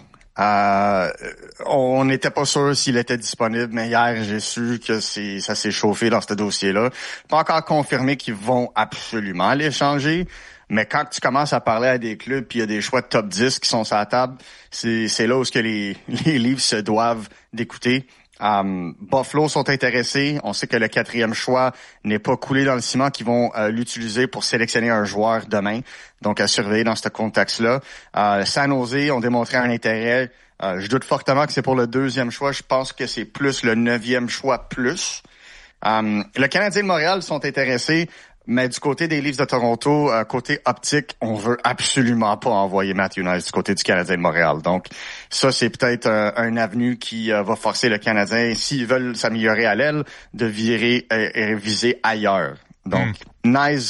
On n'était pas sûr s'il était disponible, mais hier, j'ai su que ça s'est chauffé dans ce dossier-là. Pas encore confirmé qu'ils vont absolument l'échanger, mais quand tu commences à parler à des clubs puis il y a des choix de top 10 qui sont sur la table, c'est là où les livres se doivent d'écouter. Buffalo sont intéressés. On sait que le 4e choix n'est pas coulé dans le ciment, qu'ils vont l'utiliser pour sélectionner un joueur demain. Donc, à surveiller dans ce contexte-là. San Jose ont démontré un intérêt. Je doute fortement que c'est pour le 2e choix. Je pense que c'est plus le 9e choix plus. Le Canadien de Montréal sont intéressés. Mais du côté des Leafs de Toronto, côté optique, on veut absolument pas envoyer Matthew Knies du côté du Canadien de Montréal. Donc, ça, c'est peut-être un avenue qui va forcer le Canadien, s'ils veulent s'améliorer à l'aile, de virer et viser ailleurs. Donc, Knies,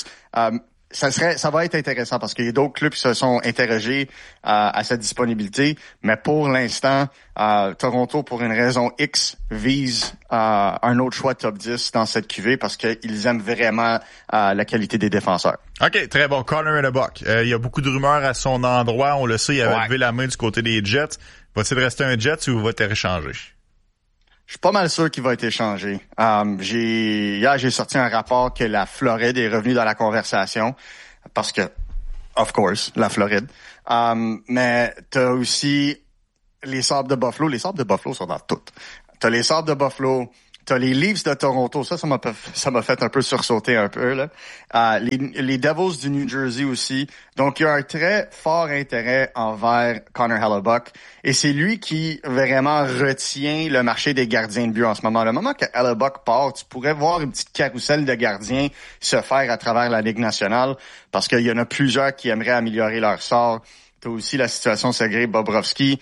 ça va être intéressant parce qu'il y a d'autres clubs qui se sont interrogés à sa disponibilité, mais pour l'instant, Toronto, pour une raison X, vise un autre choix top 10 dans cette cuvée parce qu'ils aiment vraiment la qualité des défenseurs. OK, très bon. Connor Hellebuyck. Il y a beaucoup de rumeurs à son endroit. On le sait, il avait levé la main du côté des Jets. Va-t-il rester un Jets ou va-t-il échanger? Je suis pas mal sûr qu'il va être échangé. Hier, j'ai sorti un rapport que la Floride est revenue dans la conversation parce que, of course, la Floride. Mais t'as aussi les Sabres de Buffalo. Les Sabres de Buffalo sont dans tout. T'as les Sabres de Buffalo, t'as les Leafs de Toronto. Ça m'a fait un peu sursauter un peu, là. Les Devils du New Jersey aussi. Donc, il y a un très fort intérêt envers Connor Hellebuyck. Et c'est lui qui vraiment retient le marché des gardiens de but en ce moment. Le moment que Hellebuyck part, tu pourrais voir une petite carrousel de gardiens se faire à travers la Ligue nationale parce qu'il y en a plusieurs qui aimeraient améliorer leur sort. T'as aussi la situation Sergei Bobrovsky.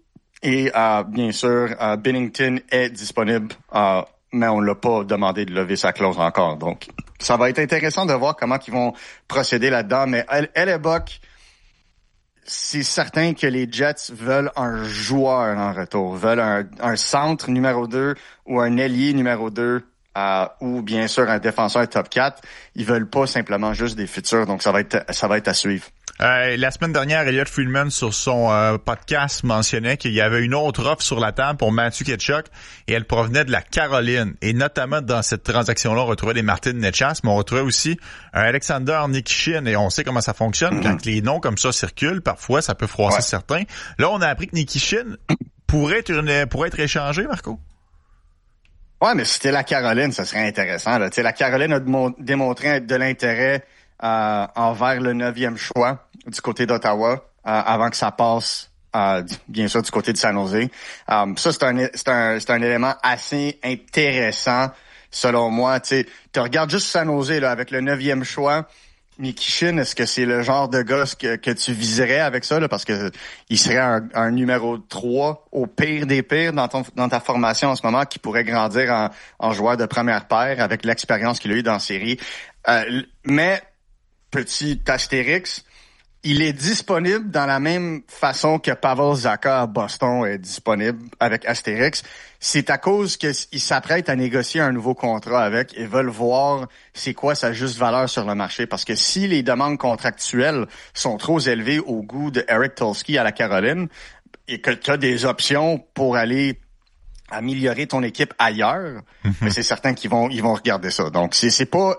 Et bien sûr, Binnington est disponible, mais on l'a pas demandé de lever sa clause encore. Donc, ça va être intéressant de voir comment ils vont procéder là-dedans. Mais Hellebuyck, c'est certain que les Jets veulent un joueur en retour, veulent un centre numéro 2 ou un ailier numéro 2. Ou bien sûr un défenseur top 4. Ils veulent pas simplement juste des futurs, donc ça va être à suivre. La semaine dernière, Elliot Friedman, sur son podcast, mentionnait qu'il y avait une autre offre sur la table pour Matthew Tkachuk et elle provenait de la Caroline. Et notamment dans cette transaction-là, on retrouvait des Martin Necas, mais on retrouvait aussi un Alexander Nikishin. Et on sait comment ça fonctionne. Quand les noms comme ça circulent, parfois, ça peut froisser certains. Là, on a appris que Nikishin pourrait être échangé, Marco. Ouais, mais si c'était la Caroline, ça serait intéressant. Là. La Caroline a démontré de l'intérêt envers le 9e choix du côté d'Ottawa avant que ça passe, bien sûr, du côté de San Jose. Ça, c'est un élément assez intéressant, selon moi. Tu regardes juste San Jose là, avec le 9e choix. Nikishin, est-ce que c'est le genre de gars que tu viserais avec ça, là, parce que il serait un numéro 3 au pire des pires dans ta formation en ce moment, qui pourrait grandir en joueur de première paire avec l'expérience qu'il a eu dans la série. Mais, petit astérix, il est disponible dans la même façon que Pavel Zacha à Boston est disponible avec astérix. C'est à cause qu'ils s'apprêtent à négocier un nouveau contrat avec et veulent voir c'est quoi sa juste valeur sur le marché. Parce que si les demandes contractuelles sont trop élevées au goût de Eric Tulsky à la Caroline et que tu as des options pour aller améliorer ton équipe ailleurs, mais c'est certain qu'ils vont regarder ça. Donc c'est pas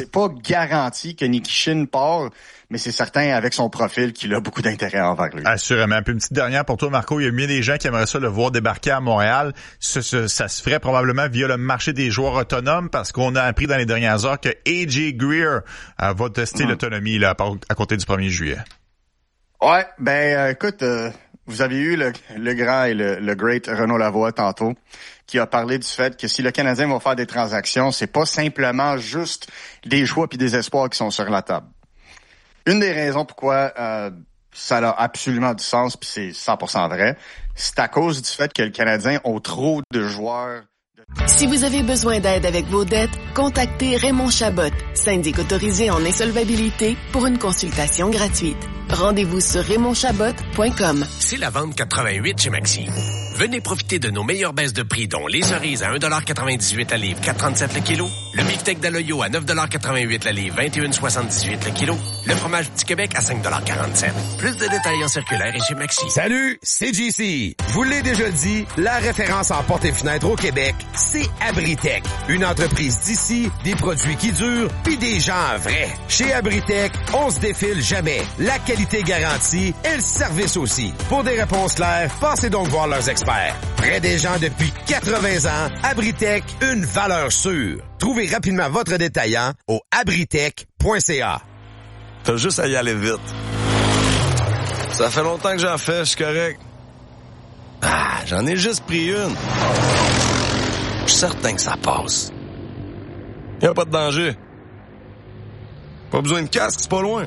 garanti que Nikishin part, mais c'est certain avec son profil qu'il a beaucoup d'intérêt envers lui. Assurément. Un peu une petite dernière pour toi, Marco. Il y a bien des gens qui aimeraient ça le voir débarquer à Montréal. Ça se ferait probablement via le marché des joueurs autonomes parce qu'on a appris dans les dernières heures que AJ Greer va tester l'autonomie là à compter du 1er juillet. Ouais, écoute, vous avez eu le grand et le great Renaud Lavoie tantôt, qui a parlé du fait que si le Canadien va faire des transactions, c'est pas simplement juste des choix puis des espoirs qui sont sur la table. Une des raisons pourquoi ça a absolument du sens, puis c'est 100% vrai, c'est à cause du fait que le Canadien a trop de joueurs. Si vous avez besoin d'aide avec vos dettes, contactez Raymond Chabot, syndic autorisé en insolvabilité, pour une consultation gratuite. Rendez-vous sur RaymondChabot.com. C'est la vente 88 chez Maxi. Venez profiter de nos meilleures baisses de prix, dont les cerises à 1,98$ la livre, 4,37$ le kilo. Le beefsteak d'Aloyo à 9,88$ la livre, 21,78$ le kilo. Le fromage Petit Québec à 5,47$. Plus de détails en circulaire et chez Maxi. Salut, c'est JC. Je vous l'ai déjà dit, la référence en portes et fenêtres au Québec, c'est Abritech. Une entreprise d'ici, des produits qui durent, puis des gens vrais. Chez Abritech, on se défile jamais. La qualité garantie et le service aussi. Pour des réponses claires, passez donc voir leurs experts. Près des gens depuis 80 ans, Abritech, une valeur sûre. Trouvez rapidement votre détaillant au abritech.ca. T'as juste à y aller vite. Ça fait longtemps que j'en fais, je suis correct. J'en ai juste pris une. Je suis certain que ça passe. Y a pas de danger. Pas besoin de casque, c'est pas loin.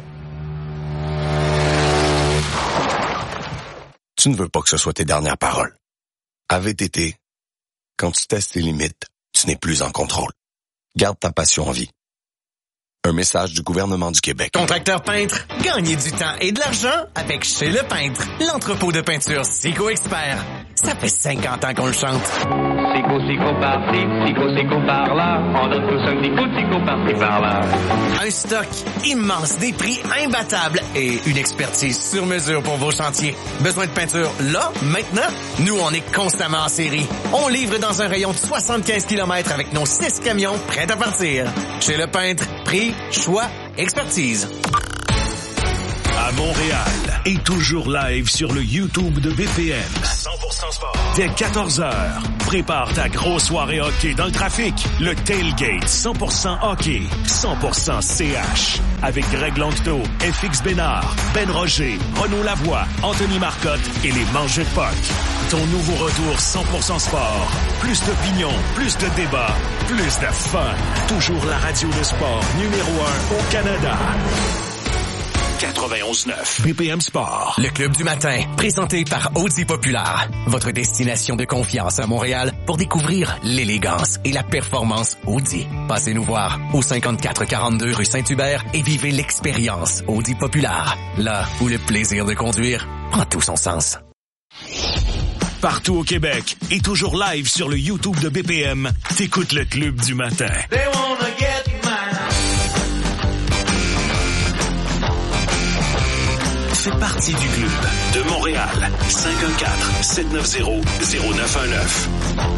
Tu ne veux pas que ce soit tes dernières paroles. À VTT, quand tu testes tes limites, tu n'es plus en contrôle. Garde ta passion en vie. Un message du gouvernement du Québec. Contracteur peintre, gagnez du temps et de l'argent avec Chez Le Peintre, l'entrepôt de peinture Sico Expert. Ça fait 50 ans qu'on le chante. Sico par-ci, Sico par-là. On donne tous un petit coup de Sico par-ci, par-là. Un stock immense, des prix imbattables et une expertise sur mesure pour vos chantiers. Besoin de peinture là, maintenant? Nous, on est constamment en série. On livre dans un rayon de 75 km avec nos 6 camions prêts à partir. Chez Le Peintre, prix, choix, expertise. À Montréal et toujours live sur le YouTube de BPM. 100% sport. Dès 14h, prépare ta grosse soirée hockey dans le trafic. Le Tailgate 100% hockey, 100% CH. Avec Greg Langto, FX Bénard, Ben Roger, Renaud Lavoie, Anthony Marcotte et les Mangeux de Puck. Ton nouveau retour 100% sport. Plus d'opinion, plus de débats, plus de fun. Toujours la radio de sport numéro 1 au Canada. 91.9 BPM Sport. Le Club du matin, présenté par Audi Populaire. Votre destination de confiance à Montréal pour découvrir l'élégance et la performance Audi. Passez nous voir au 5442 rue Saint-Hubert et vivez l'expérience Audi Populaire. Là où le plaisir de conduire prend tout son sens. Partout au Québec et toujours live sur le YouTube de BPM, t'écoutes le Club du matin. Fais partie du club de Montréal. 514-790-0919.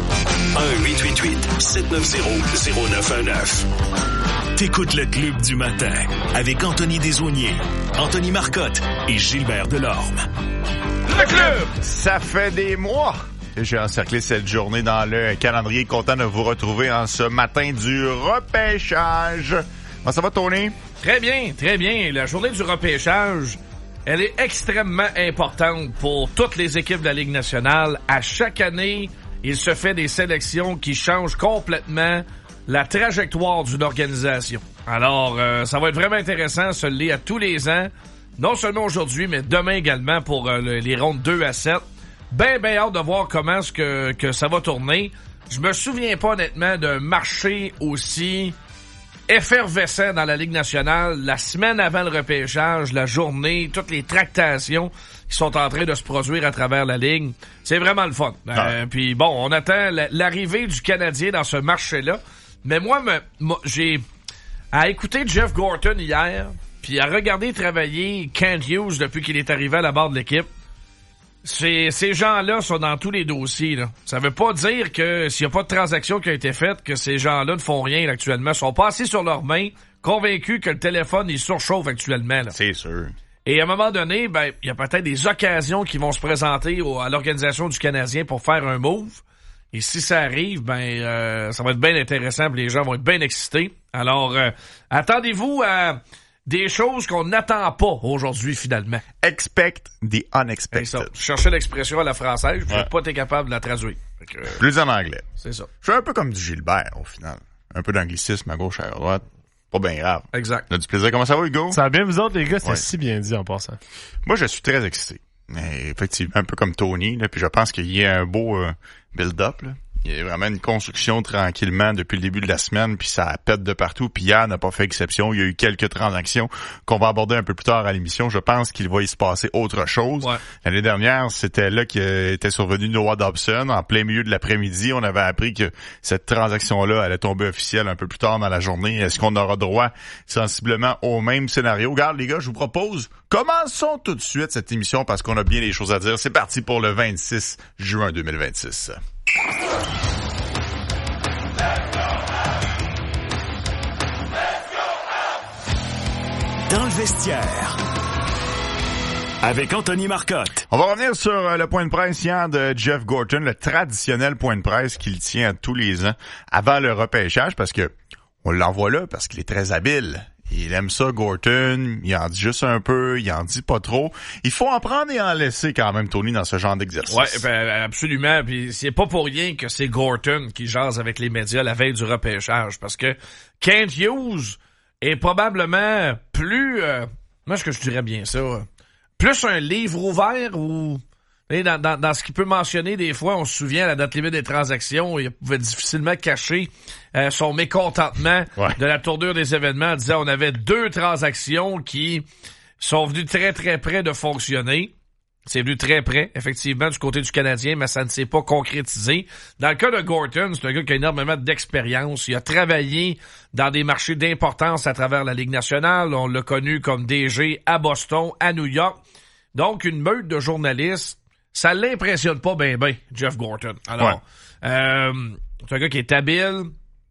1-888-790-0919. T'écoutes le Club du matin avec Anthony Desaulniers, Anthony Marcotte et Gilbert Delorme. Le club! Ça fait des mois que j'ai encerclé cette journée dans le calendrier. Content de vous retrouver en ce matin du repêchage. Comment ça va, Tony? Très bien, très bien. La journée du repêchage, elle est extrêmement importante pour toutes les équipes de la Ligue nationale. À chaque année, il se fait des sélections qui changent complètement la trajectoire d'une organisation. Alors, ça va être vraiment intéressant, ça l'est à tous les ans. Non seulement aujourd'hui, mais demain également pour les rondes 2 à 7. Ben hâte de voir comment est-ce que ça va tourner. Je me souviens pas honnêtement d'un marché aussi effervescent dans la Ligue nationale. La semaine avant le repêchage, la journée, toutes les tractations qui sont en train de se produire à travers la Ligue. C'est vraiment le fun. Puis bon, on attend l'arrivée du Canadien dans ce marché-là. Mais moi, j'ai à écouter Jeff Gorton hier, puis à regarder travailler Kent Hughes depuis qu'il est arrivé à la barre de l'équipe. Ces gens-là sont dans tous les dossiers, là. Ça veut pas dire que s'il n'y a pas de transaction qui a été faite, que ces gens-là ne font rien là, actuellement. Ils sont pas assis sur leurs mains, convaincus que le téléphone il surchauffe actuellement. Là. C'est sûr. Et à un moment donné, ben il y a peut-être des occasions qui vont se présenter à l'organisation du Canadien pour faire un move. Et si ça arrive, ben ça va être bien intéressant, les gens vont être bien excités. Alors, attendez-vous à des choses qu'on n'attend pas aujourd'hui, finalement. Expect the unexpected. C'est ça. Je cherchais l'expression à la française, je n'ai pas été capable de la traduire. Plus en anglais. C'est ça. Je suis un peu comme du Gilbert, au final. Un peu d'anglicisme à gauche, à droite. Pas bien grave. Exact. On a du plaisir. Comment ça va, Hugo? Ça va bien, vous autres, les gars? C'est si bien dit, en passant. Moi, je suis très excité. Mais effectivement, un peu comme Tony, là, puis je pense qu'il y a un beau build-up, là. Il y a vraiment une construction tranquillement depuis le début de la semaine, puis ça pète de partout. Puis hier n'a pas fait exception. Il y a eu quelques transactions qu'on va aborder un peu plus tard à l'émission. Je pense qu'il va y se passer autre chose. Ouais. L'année dernière, c'était là qu'était survenu Noah Dobson. En plein milieu de l'après-midi, on avait appris que cette transaction-là allait tomber officielle un peu plus tard dans la journée. Est-ce qu'on aura droit sensiblement au même scénario? Regarde, les gars, je vous propose, commençons tout de suite cette émission parce qu'on a bien des choses à dire. C'est parti pour le 26 juin 2026. Dans le vestiaire, avec Anthony Marcotte. On va revenir sur le point de presse hier de Jeff Gorton, le traditionnel point de presse qu'il tient tous les ans avant le repêchage, parce que on l'envoie là parce qu'il est très habile. Il aime ça, Gorton. Il en dit juste un peu, il en dit pas trop. Il faut en prendre et en laisser quand même, Tony, dans ce genre d'exercice. Ouais, ben, absolument. Puis c'est pas pour rien que c'est Gorton qui jase avec les médias la veille du repêchage, parce que Kent Hughes, est probablement plus... moi, est-ce que je dirais bien ça? Plus un livre ouvert ou... Dans ce qu'il peut mentionner, des fois, on se souvient, à la date limite des transactions, il pouvait difficilement cacher son mécontentement de la tournure des événements en disant on avait 2 transactions qui sont venues très, très près de fonctionner. C'est venu très près, effectivement, du côté du Canadien, mais ça ne s'est pas concrétisé. Dans le cas de Gorton, c'est un gars qui a énormément d'expérience. Il a travaillé dans des marchés d'importance à travers la Ligue nationale. On l'a connu comme DG à Boston, à New York. Donc, une meute de journalistes, ça l'impressionne pas ben, Jeff Gorton. Alors, c'est un gars qui est habile,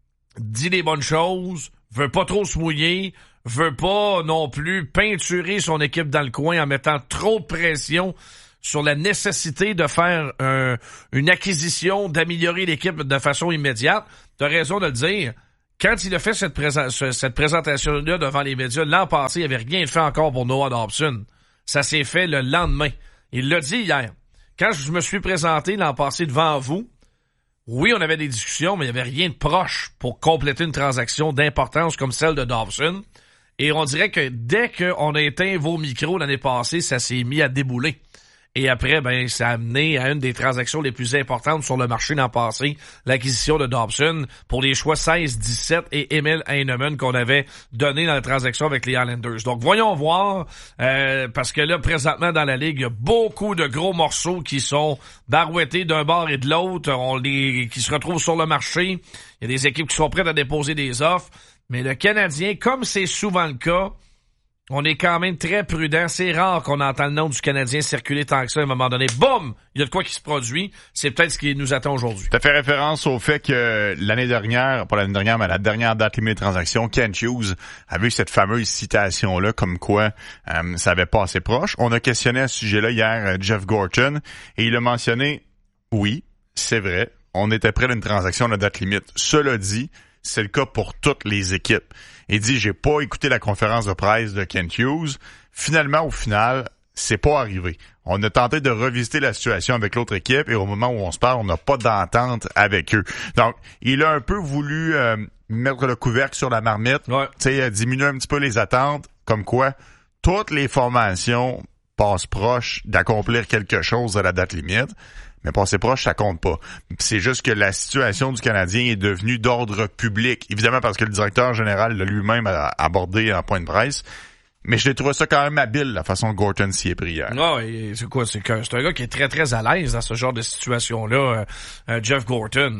dit les bonnes choses, veut pas trop se mouiller, veut pas non plus peinturer son équipe dans le coin en mettant trop de pression sur la nécessité de faire une acquisition, d'améliorer l'équipe de façon immédiate. T'as raison de le dire. Quand il a fait cette présentation-là devant les médias l'an passé, il avait rien fait encore pour Noah Dobson. Ça s'est fait le lendemain. Il l'a dit hier. Quand je me suis présenté l'an passé devant vous, oui, on avait des discussions, mais il n'y avait rien de proche pour compléter une transaction d'importance comme celle de Dobson. Et on dirait que dès qu'on a éteint vos micros l'année passée, ça s'est mis à débouler. Et après, ça a amené à une des transactions les plus importantes sur le marché l'an passé, l'acquisition de Dobson pour les choix 16, 17 et Emil Heinemann qu'on avait donné dans la transaction avec les Islanders. Donc, voyons voir, parce que là, présentement, dans la Ligue, il y a beaucoup de gros morceaux qui sont barouettés d'un bord et de l'autre, qui se retrouvent sur le marché. Il y a des équipes qui sont prêtes à déposer des offres. Mais le Canadien, comme c'est souvent le cas, on est quand même très prudent. C'est rare qu'on entend le nom du Canadien circuler tant que ça. À un moment donné, boum! Il y a de quoi qui se produit. C'est peut-être ce qui nous attend aujourd'hui. Tu as fait référence au fait que l'année dernière, pas l'année dernière, mais la dernière date limite de transaction, Kent Hughes avait eu cette fameuse citation-là, comme quoi ça avait pas assez proche. On a questionné à ce sujet-là hier Jeff Gorton, et il a mentionné, oui, c'est vrai, on était près d'une transaction de date limite. Cela dit, c'est le cas pour toutes les équipes. Il dit, j'ai pas écouté la conférence de presse de Kent Hughes. Finalement, au final, c'est pas arrivé. On a tenté de revisiter la situation avec l'autre équipe et au moment où on se parle, on n'a pas d'entente avec eux. Donc, il a un peu voulu mettre le couvercle sur la marmite, diminuer un petit peu les attentes, comme quoi toutes les formations passent proche d'accomplir quelque chose à la date limite. Mais passer proche, ça compte pas. C'est juste que la situation du Canadien est devenue d'ordre public. Évidemment parce que le directeur général l'a lui-même abordé en point de presse. Mais je l'ai trouvé ça quand même habile, la façon que Gorton s'y est pris hier. Ouais, c'est quoi? C'est un gars qui est très, très à l'aise dans ce genre de situation-là, Jeff Gorton.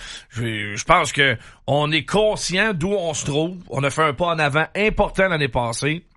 Je pense que on est conscient d'où on se trouve. On a fait un pas en avant important l'année passée.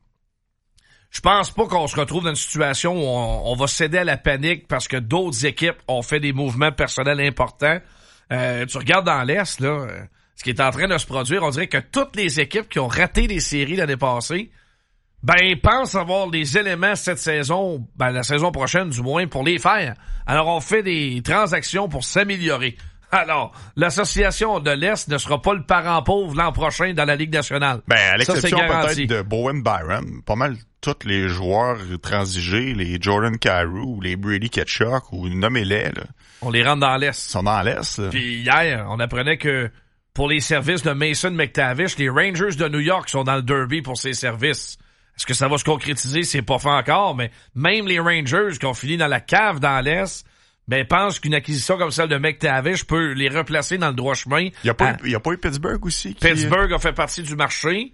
Je pense pas qu'on se retrouve dans une situation où on va céder à la panique parce que d'autres équipes ont fait des mouvements personnels importants. Tu regardes dans l'Est, là, ce qui est en train de se produire, on dirait que toutes les équipes qui ont raté les séries l'année passée, pensent avoir les éléments cette saison, la saison prochaine du moins, pour les faire. Alors, on fait des transactions pour s'améliorer. Alors, l'association de l'Est ne sera pas le parent pauvre l'an prochain dans la Ligue nationale. À l'exception peut-être de Bowen Byron, pas mal tous les joueurs transigés, les Jordan Kyrou, les Brady Tkachuk, ou nommez-les, là. On les rentre dans l'Est. Ils sont dans l'Est, là. Puis hier, on apprenait que pour les services de Mason McTavish, les Rangers de New York sont dans le derby pour ces services. Est-ce que ça va se concrétiser? C'est pas fait encore, mais même les Rangers qui ont fini dans la cave dans l'Est, pense qu'une acquisition comme celle de McTavish peut les replacer dans le droit chemin. Il y a pas eu Pittsburgh aussi? Pittsburgh a fait partie du marché.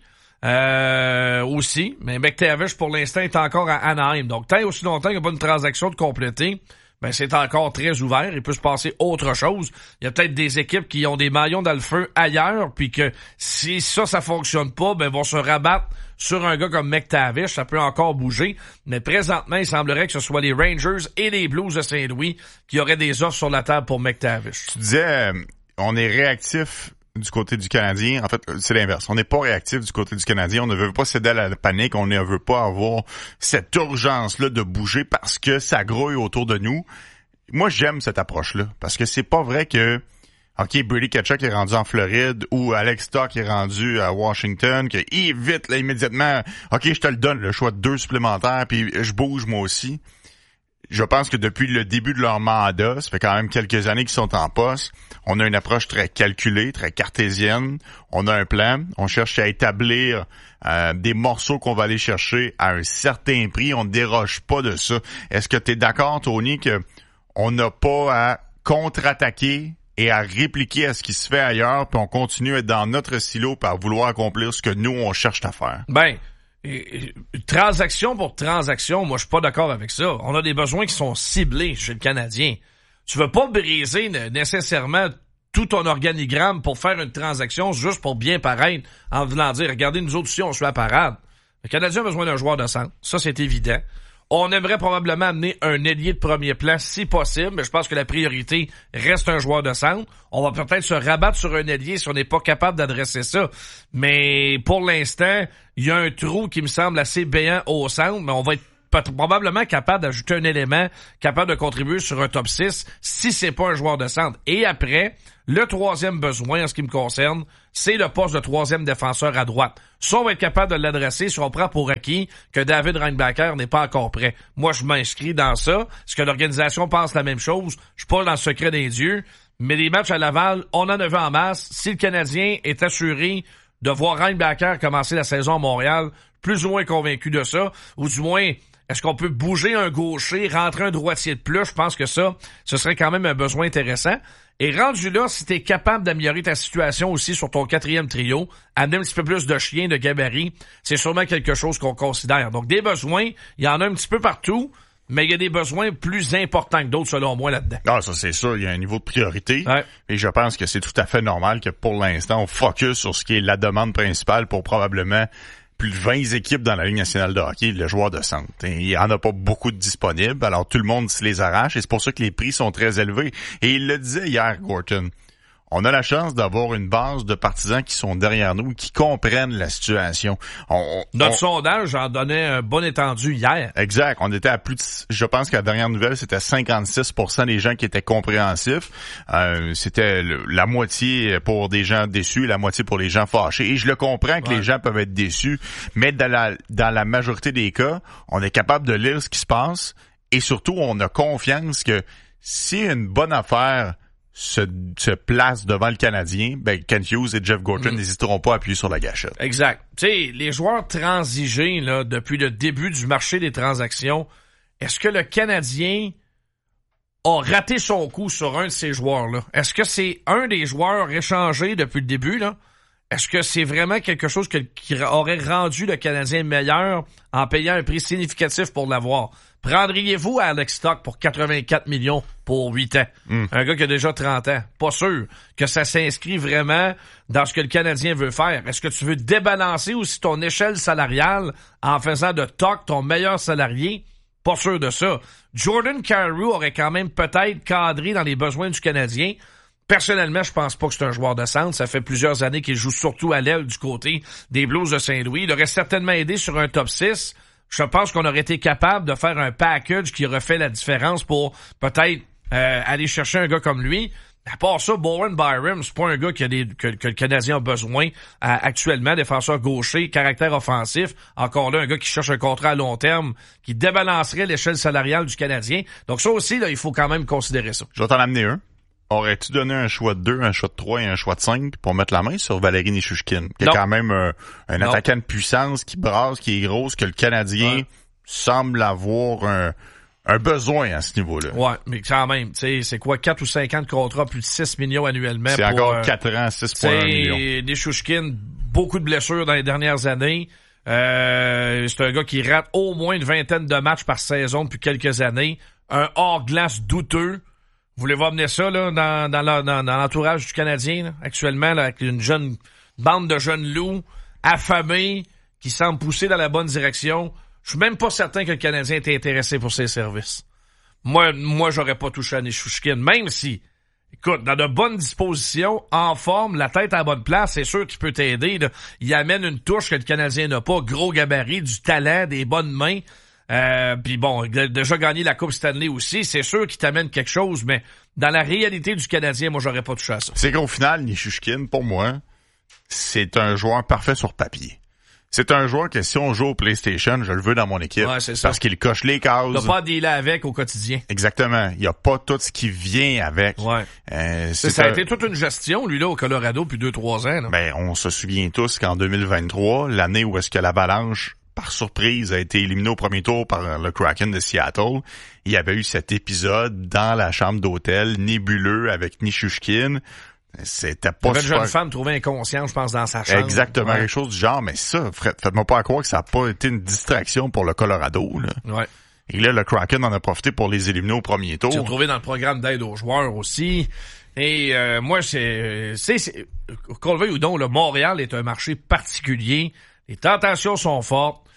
Aussi, mais McTavish pour l'instant est encore à Anaheim. Donc tant et aussi longtemps qu'il n'y a pas une transaction de compléter, c'est encore très ouvert. Il peut se passer autre chose. Il y a peut-être des équipes qui ont des maillons dans le feu ailleurs, puis que si ça fonctionne pas, vont se rabattre sur un gars comme McTavish. Ça peut encore bouger, mais présentement, il semblerait que ce soit les Rangers et les Blues de Saint-Louis qui auraient des offres sur la table pour McTavish. Tu disais, on est réactif du côté du Canadien. En fait, c'est l'inverse. On n'est pas réactif du côté du Canadien. On ne veut pas céder à la panique. On ne veut pas avoir cette urgence-là de bouger parce que ça grouille autour de nous. Moi, j'aime cette approche-là parce que c'est pas vrai que Brady Tkachuk est rendu en Floride ou Alex Stock est rendu à Washington, que vite, là, immédiatement, je te le donne, le choix de 2 supplémentaires, puis je bouge moi aussi. je pense que depuis le début de leur mandat, ça fait quand même quelques années qu'ils sont en poste, on a une approche très calculée, très cartésienne. On a un plan, on cherche à établir des morceaux qu'on va aller chercher à un certain prix. On ne déroge pas de ça. Est-ce que tu es d'accord, Tony, que on n'a pas à contre-attaquer et à répliquer à ce qui se fait ailleurs, puis on continue à être dans notre silo puis à vouloir accomplir ce que nous, on cherche à faire? Ben, transaction pour transaction, moi je suis pas d'accord avec ça. On a des besoins qui sont ciblés chez le Canadien. Tu veux pas briser nécessairement tout ton organigramme pour faire une transaction juste pour bien paraître en voulant dire, regardez, nous autres aussi, on suit la parade. Le Canadien a besoin d'un joueur de centre. Ça, c'est évident. On aimerait probablement amener un ailier de premier plan si possible, mais je pense que la priorité reste un joueur de centre. On va peut-être se rabattre sur un ailier si on n'est pas capable d'adresser ça. Mais pour l'instant, il y a un trou qui me semble assez béant au centre, mais on va être probablement capable d'ajouter un élément capable de contribuer sur un top 6 si c'est pas un joueur de centre. Et après, le troisième besoin en ce qui me concerne, c'est le poste de troisième défenseur à droite. Ça, on va être capable de l'adresser si on prend pour acquis que David Reinbacher n'est pas encore prêt. Moi, je m'inscris dans ça. Est-ce que l'organisation pense la même chose? Je suis pas dans le secret des dieux. Mais les matchs à Laval, on en a vu en masse. Si le Canadien est assuré de voir Reinbacher commencer la saison à Montréal, plus ou moins convaincu de ça, ou du moins, est-ce qu'on peut bouger un gaucher, rentrer un droitier de plus? Je pense que ça, ce serait quand même un besoin intéressant. Et rendu là, si t'es capable d'améliorer ta situation aussi sur ton quatrième trio, amener un petit peu plus de chien, de gabarit, c'est sûrement quelque chose qu'on considère. Donc, des besoins, il y en a un petit peu partout, mais il y a des besoins plus importants que d'autres, selon moi, là-dedans. Ah, ça, c'est sûr. Il y a un niveau de priorité. Ouais. Et je pense que c'est tout à fait normal que, pour l'instant, on focus sur ce qui est la demande principale pour probablement plus de 20 équipes dans la Ligue nationale de hockey, le joueur de centre. Et il y en a pas beaucoup de disponibles, alors tout le monde se les arrache et c'est pour ça que les prix sont très élevés. Et il le disait hier, Gorton. On a la chance d'avoir une base de partisans qui sont derrière nous, qui comprennent la situation. Notre sondage en donnait un bon étendu hier. Exact. On était à plus de, je pense qu'à la dernière nouvelle, c'était 56% des gens qui étaient compréhensifs. C'était la moitié pour des gens déçus et la moitié pour les gens fâchés. Et je le comprends que les gens peuvent être déçus, mais dans la majorité des cas, on est capable de lire ce qui se passe et surtout, on a confiance que si une bonne affaire se place devant le Canadien, ben Kent Hughes et Jeff Gorton n'hésiteront pas à appuyer sur la gâchette. Exact. Tu sais, les joueurs transigés là depuis le début du marché des transactions, est-ce que le Canadien a raté son coup sur un de ces joueurs-là? Est-ce que c'est un des joueurs échangés depuis le début, là? Est-ce que c'est vraiment quelque chose qui aurait rendu le Canadien meilleur en payant un prix significatif pour l'avoir? Prendriez-vous Alex Stock pour 84 millions pour 8 ans? Un gars qui a déjà 30 ans. Pas sûr que ça s'inscrit vraiment dans ce que le Canadien veut faire. Est-ce que tu veux débalancer aussi ton échelle salariale en faisant de Stock ton meilleur salarié? Pas sûr de ça. Jordan Kyrou aurait quand même peut-être cadré dans les besoins du Canadien. Personnellement, je pense pas que c'est un joueur de centre. Ça fait plusieurs années qu'il joue surtout à l'aile du côté des Blues de Saint-Louis. Il aurait certainement aidé sur un top 6. Je pense qu'on aurait été capable de faire un package qui aurait fait la différence pour peut-être aller chercher un gars comme lui. À part ça, Bowen Byram, c'est pas un gars que le Canadien a besoin actuellement. Défenseur gaucher, caractère offensif. Encore là, un gars qui cherche un contrat à long terme, qui débalancerait l'échelle salariale du Canadien. Donc ça aussi, là, il faut quand même considérer ça. Je vais t'en amener un. Aurais-tu donné un choix de 2, un choix de 3 et un choix de 5 pour mettre la main sur Valérie Nichushkin, qui est quand même un attaquant de puissance, qui brasse, qui est grosse, que le Canadien semble avoir un besoin à ce niveau-là. Ouais, mais quand même, tu sais, c'est quoi, 4 ou 5 ans de contrat, plus de 6 millions annuellement. C'est encore 4 ans, 6,1 millions. Nichushkin, beaucoup de blessures dans les dernières années. C'est un gars qui rate au moins une vingtaine de matchs par saison depuis quelques années. Un hors-glace douteux. Voulez-vous amener ça là dans l'entourage du Canadien là, actuellement là, avec une bande de jeunes loups affamés qui semblent pousser dans la bonne direction? Je suis même pas certain que le Canadien était intéressé pour ses services. Moi j'aurais pas touché à Nichushkin, même si, écoute, dans de bonnes dispositions, en forme, la tête à la bonne place, c'est sûr qu'il peut t'aider. Là. Il amène une touche que le Canadien n'a pas, gros gabarit, du talent, des bonnes mains. Puis bon, il a déjà gagné la Coupe Stanley aussi, c'est sûr qu'il t'amène quelque chose, mais dans la réalité du Canadien, moi j'aurais pas touché à ça. C'est qu'au final, Nichushkin, pour moi, c'est un joueur parfait sur papier. C'est un joueur que si on joue au PlayStation, je le veux dans mon équipe. Ouais, c'est ça. Parce qu'il coche les cases. Il n'a pas à dealer avec au quotidien. Exactement. Il n'y a pas tout ce qui vient avec. Ouais. Ça a été toute une gestion, lui, là, au Colorado, depuis 2-3 ans. Là. Ben, on se souvient tous qu'en 2023, l'année où est-ce que l'Avalanche, par surprise, a été éliminé au premier tour par le Kraken de Seattle, il y avait eu cet épisode dans la chambre d'hôtel, nébuleux, avec Nichushkin. C'était pas super... super... une jeune femme trouvée inconsciente, je pense, dans sa chambre. Exactement, quelque chose du genre. Mais ça, faites-moi pas croire que ça n'a pas été une distraction pour le Colorado, là. Ouais. Et là, le Kraken en a profité pour les éliminer au premier tour. Tu l'as trouvé dans le programme d'aide aux joueurs aussi. Et moi, qu'on le veuille ou non, le Montréal est un marché particulier. Les tentations sont fortes.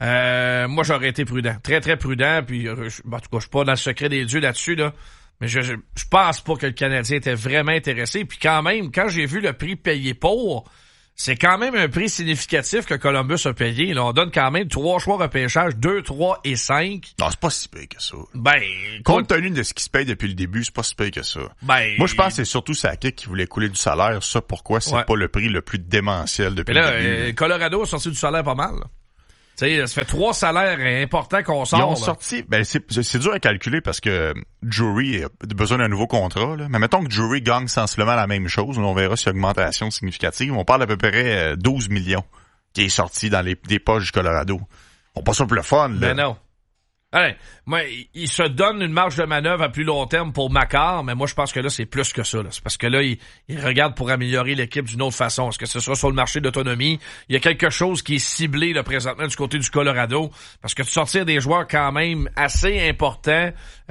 Moi, j'aurais été prudent. Très, très prudent. Puis, en tout cas, je suis pas dans le secret des dieux là-dessus, là. Mais je pense pas que le Canadien était vraiment intéressé. Puis quand même, quand j'ai vu le prix payé pour, c'est quand même un prix significatif que Columbus a payé. Là, on donne quand même 3 choix repêchage, 2, 3 et 5. Non, c'est pas si payé que ça. Ben, compte tenu de ce qui se paye depuis le début, c'est pas si payé que ça. Ben, moi, je pense que c'est surtout Sakic qui voulait couler du salaire. Ça, pourquoi c'est pas le prix le plus démentiel depuis le début. Colorado a sorti du salaire pas mal, là. Tu sais, ça fait 3 salaires importants qu'on sort. Ils ont sorti, ben c'est dur à calculer parce que Drury a besoin d'un nouveau contrat, là. Mais mettons que Drury gagne sensiblement la même chose, on verra si y a augmentation significative. On parle d'à peu près 12 millions qui est sorti dans des poches du Colorado. On passe pour le fun, là. Ben non. Allez, moi, il se donne une marge de manœuvre à plus long terme pour Makar, mais moi, je pense que là, c'est plus que ça, là. C'est parce que là, il regarde pour améliorer l'équipe d'une autre façon. Est-ce que ce soit sur le marché d'autonomie? Il y a quelque chose qui est ciblé, là, présentement, du côté du Colorado. Parce que de sortir des joueurs quand même assez importants,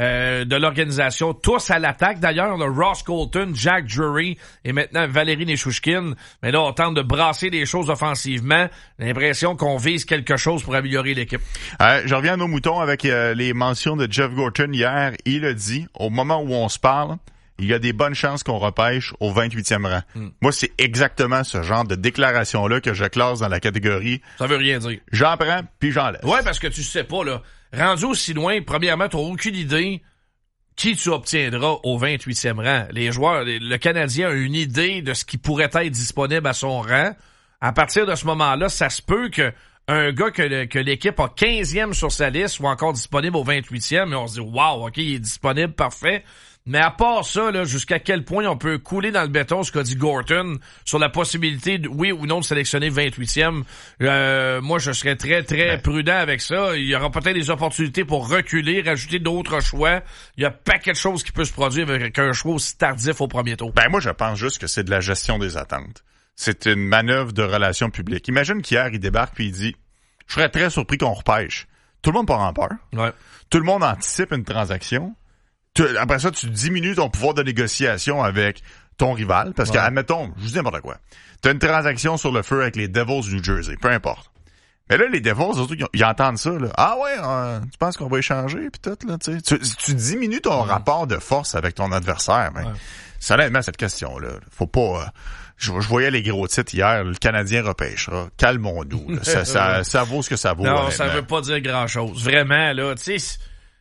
de l'organisation, tous à l'attaque. D'ailleurs, le Ross Colton, Jack Drury et maintenant Valérie Nichushkin. Mais là, on tente de brasser des choses offensivement. L'impression qu'on vise quelque chose pour améliorer l'équipe. Je reviens à nos moutons avec les mentions de Jeff Gorton hier. Il a dit, au moment où on se parle, il y a des bonnes chances qu'on repêche au 28e rang. Moi, c'est exactement ce genre de déclaration-là que je classe dans la catégorie. Ça veut rien dire. J'en prends, puis j'en laisse. Ouais, parce que tu sais pas, là. Rendu aussi loin, premièrement, tu n'as aucune idée qui tu obtiendras au 28e rang. Les joueurs, le Canadien a une idée de ce qui pourrait être disponible à son rang. À partir de ce moment-là, ça se peut que un gars que l'équipe a 15e sur sa liste soit encore disponible au 28e, et on se dit, wow, OK, il est disponible, parfait. Mais à part ça, là, jusqu'à quel point on peut couler dans le béton ce qu'a dit Gorton sur la possibilité, oui ou non, de sélectionner 28e, moi, je serais très, très prudent avec ça. Il y aura peut-être des opportunités pour reculer, rajouter d'autres choix. Il y a pas quelque chose qui peut se produire avec un choix aussi tardif au premier tour. Ben, moi, je pense juste que c'est de la gestion des attentes. C'est une manœuvre de relations publiques. Imagine qu'hier, il débarque puis il dit « Je serais très surpris qu'on repêche. » Tout le monde part en peur. Ouais. Tout le monde anticipe une transaction. Après ça, tu diminues ton pouvoir de négociation avec ton rival. Parce que, admettons, je dis n'importe quoi. Tu as une transaction sur le feu avec les Devils du New Jersey. Peu importe. Mais là, les Devils, surtout, ils entendent ça. Là. Ah ouais, tu penses qu'on va échanger? Puis tout, là, tu diminues ton rapport de force avec ton adversaire. Mais c'est honnêtement cette question-là. Faut pas... Je voyais les gros titres hier. Le Canadien repêchera. Calmons-nous. Ça vaut ce que ça vaut. Non, ça veut pas dire grand-chose. Vraiment, là, tu sais...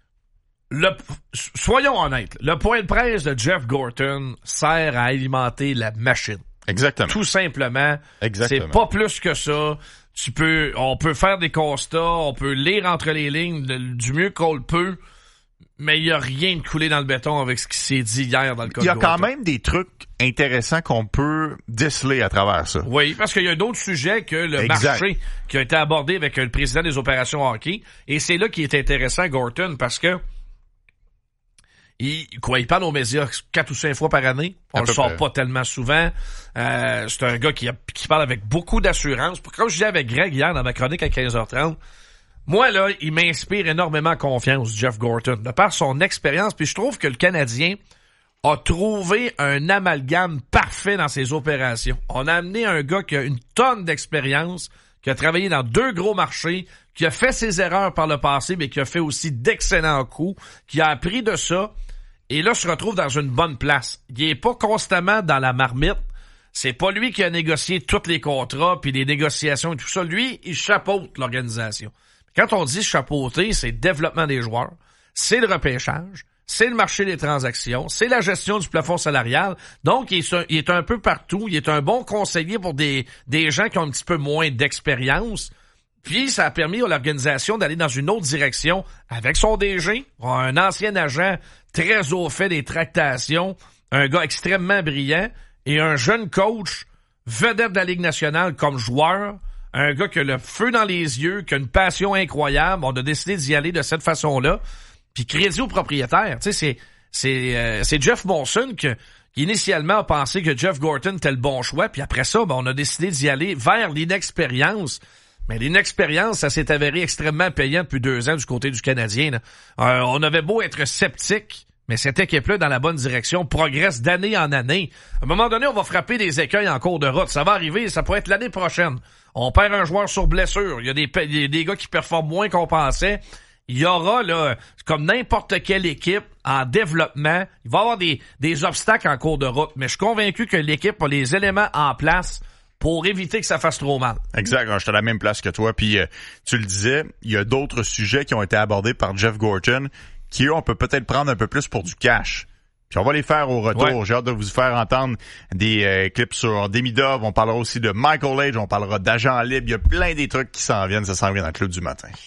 Soyons honnêtes, le point de presse de Jeff Gorton sert à alimenter la machine. Exactement. Tout simplement. Exactement. C'est pas plus que ça. On peut faire des constats, on peut lire entre les lignes du mieux qu'on le peut, mais il y a rien de coulé dans le béton avec ce qui s'est dit hier dans le cas de Gorton. Il y a quand même des trucs intéressants qu'on peut déceler à travers ça. Oui, parce qu'il y a d'autres sujets que le marché qui a été abordé avec le président des opérations hockey, et c'est là qui est intéressant, Gorton, parce que il parle aux médias 4 ou 5 fois par année. On le sort pas tellement souvent. C'est un gars qui parle avec beaucoup d'assurance. Comme je disais avec Greg hier dans ma chronique à 15h30, moi, là, il m'inspire énormément confiance, Jeff Gorton, de par son expérience. Puis je trouve que le Canadien a trouvé un amalgame parfait dans ses opérations. On a amené un gars qui a une tonne d'expérience, qui a travaillé dans 2 gros marchés, qui a fait ses erreurs par le passé, mais qui a fait aussi d'excellents coups, qui a appris de ça. Et là, se retrouve dans une bonne place. Il est pas constamment dans la marmite. C'est pas lui qui a négocié tous les contrats puis les négociations et tout ça. Lui, il chapeaute l'organisation. Quand on dit chapeauter, c'est le développement des joueurs, c'est le repêchage, c'est le marché des transactions, c'est la gestion du plafond salarial. Donc, il est un peu partout. Il est un bon conseiller pour des gens qui ont un petit peu moins d'expérience. Puis ça a permis à l'organisation d'aller dans une autre direction avec son DG, un ancien agent très au fait des tractations, un gars extrêmement brillant et un jeune coach vedette de la Ligue nationale comme joueur, un gars qui a le feu dans les yeux, qui a une passion incroyable. On a décidé d'y aller de cette façon-là. Puis crédit au propriétaire. Tu sais, c'est Jeff Monson qui initialement a pensé que Jeff Gorton était le bon choix. Puis après ça, on a décidé d'y aller vers l'inexpérience. Mais l'inexpérience, ça s'est avéré extrêmement payant depuis 2 ans du côté du Canadien. Là. On avait beau être sceptique, mais cette équipe-là, dans la bonne direction, progresse d'année en année. À un moment donné, on va frapper des écueils en cours de route. Ça va arriver, ça pourrait être l'année prochaine. On perd un joueur sur blessure. Il y a des gars qui performent moins qu'on pensait. Il y aura, là, comme n'importe quelle équipe en développement, il va y avoir des obstacles en cours de route. Mais je suis convaincu que l'équipe a les éléments en place pour éviter que ça fasse trop mal. Exact, je suis à la même place que toi. Puis tu le disais, il y a d'autres sujets qui ont été abordés par Jeff Gorton qui, eux, on peut peut-être prendre un peu plus pour du cash. Puis on va les faire au retour. Ouais. J'ai hâte de vous faire entendre des clips sur Demidov. On parlera aussi de Michael Age, on parlera d'agents libres. Il y a plein des trucs qui s'en viennent. Ça s'en vient dans le Club du matin.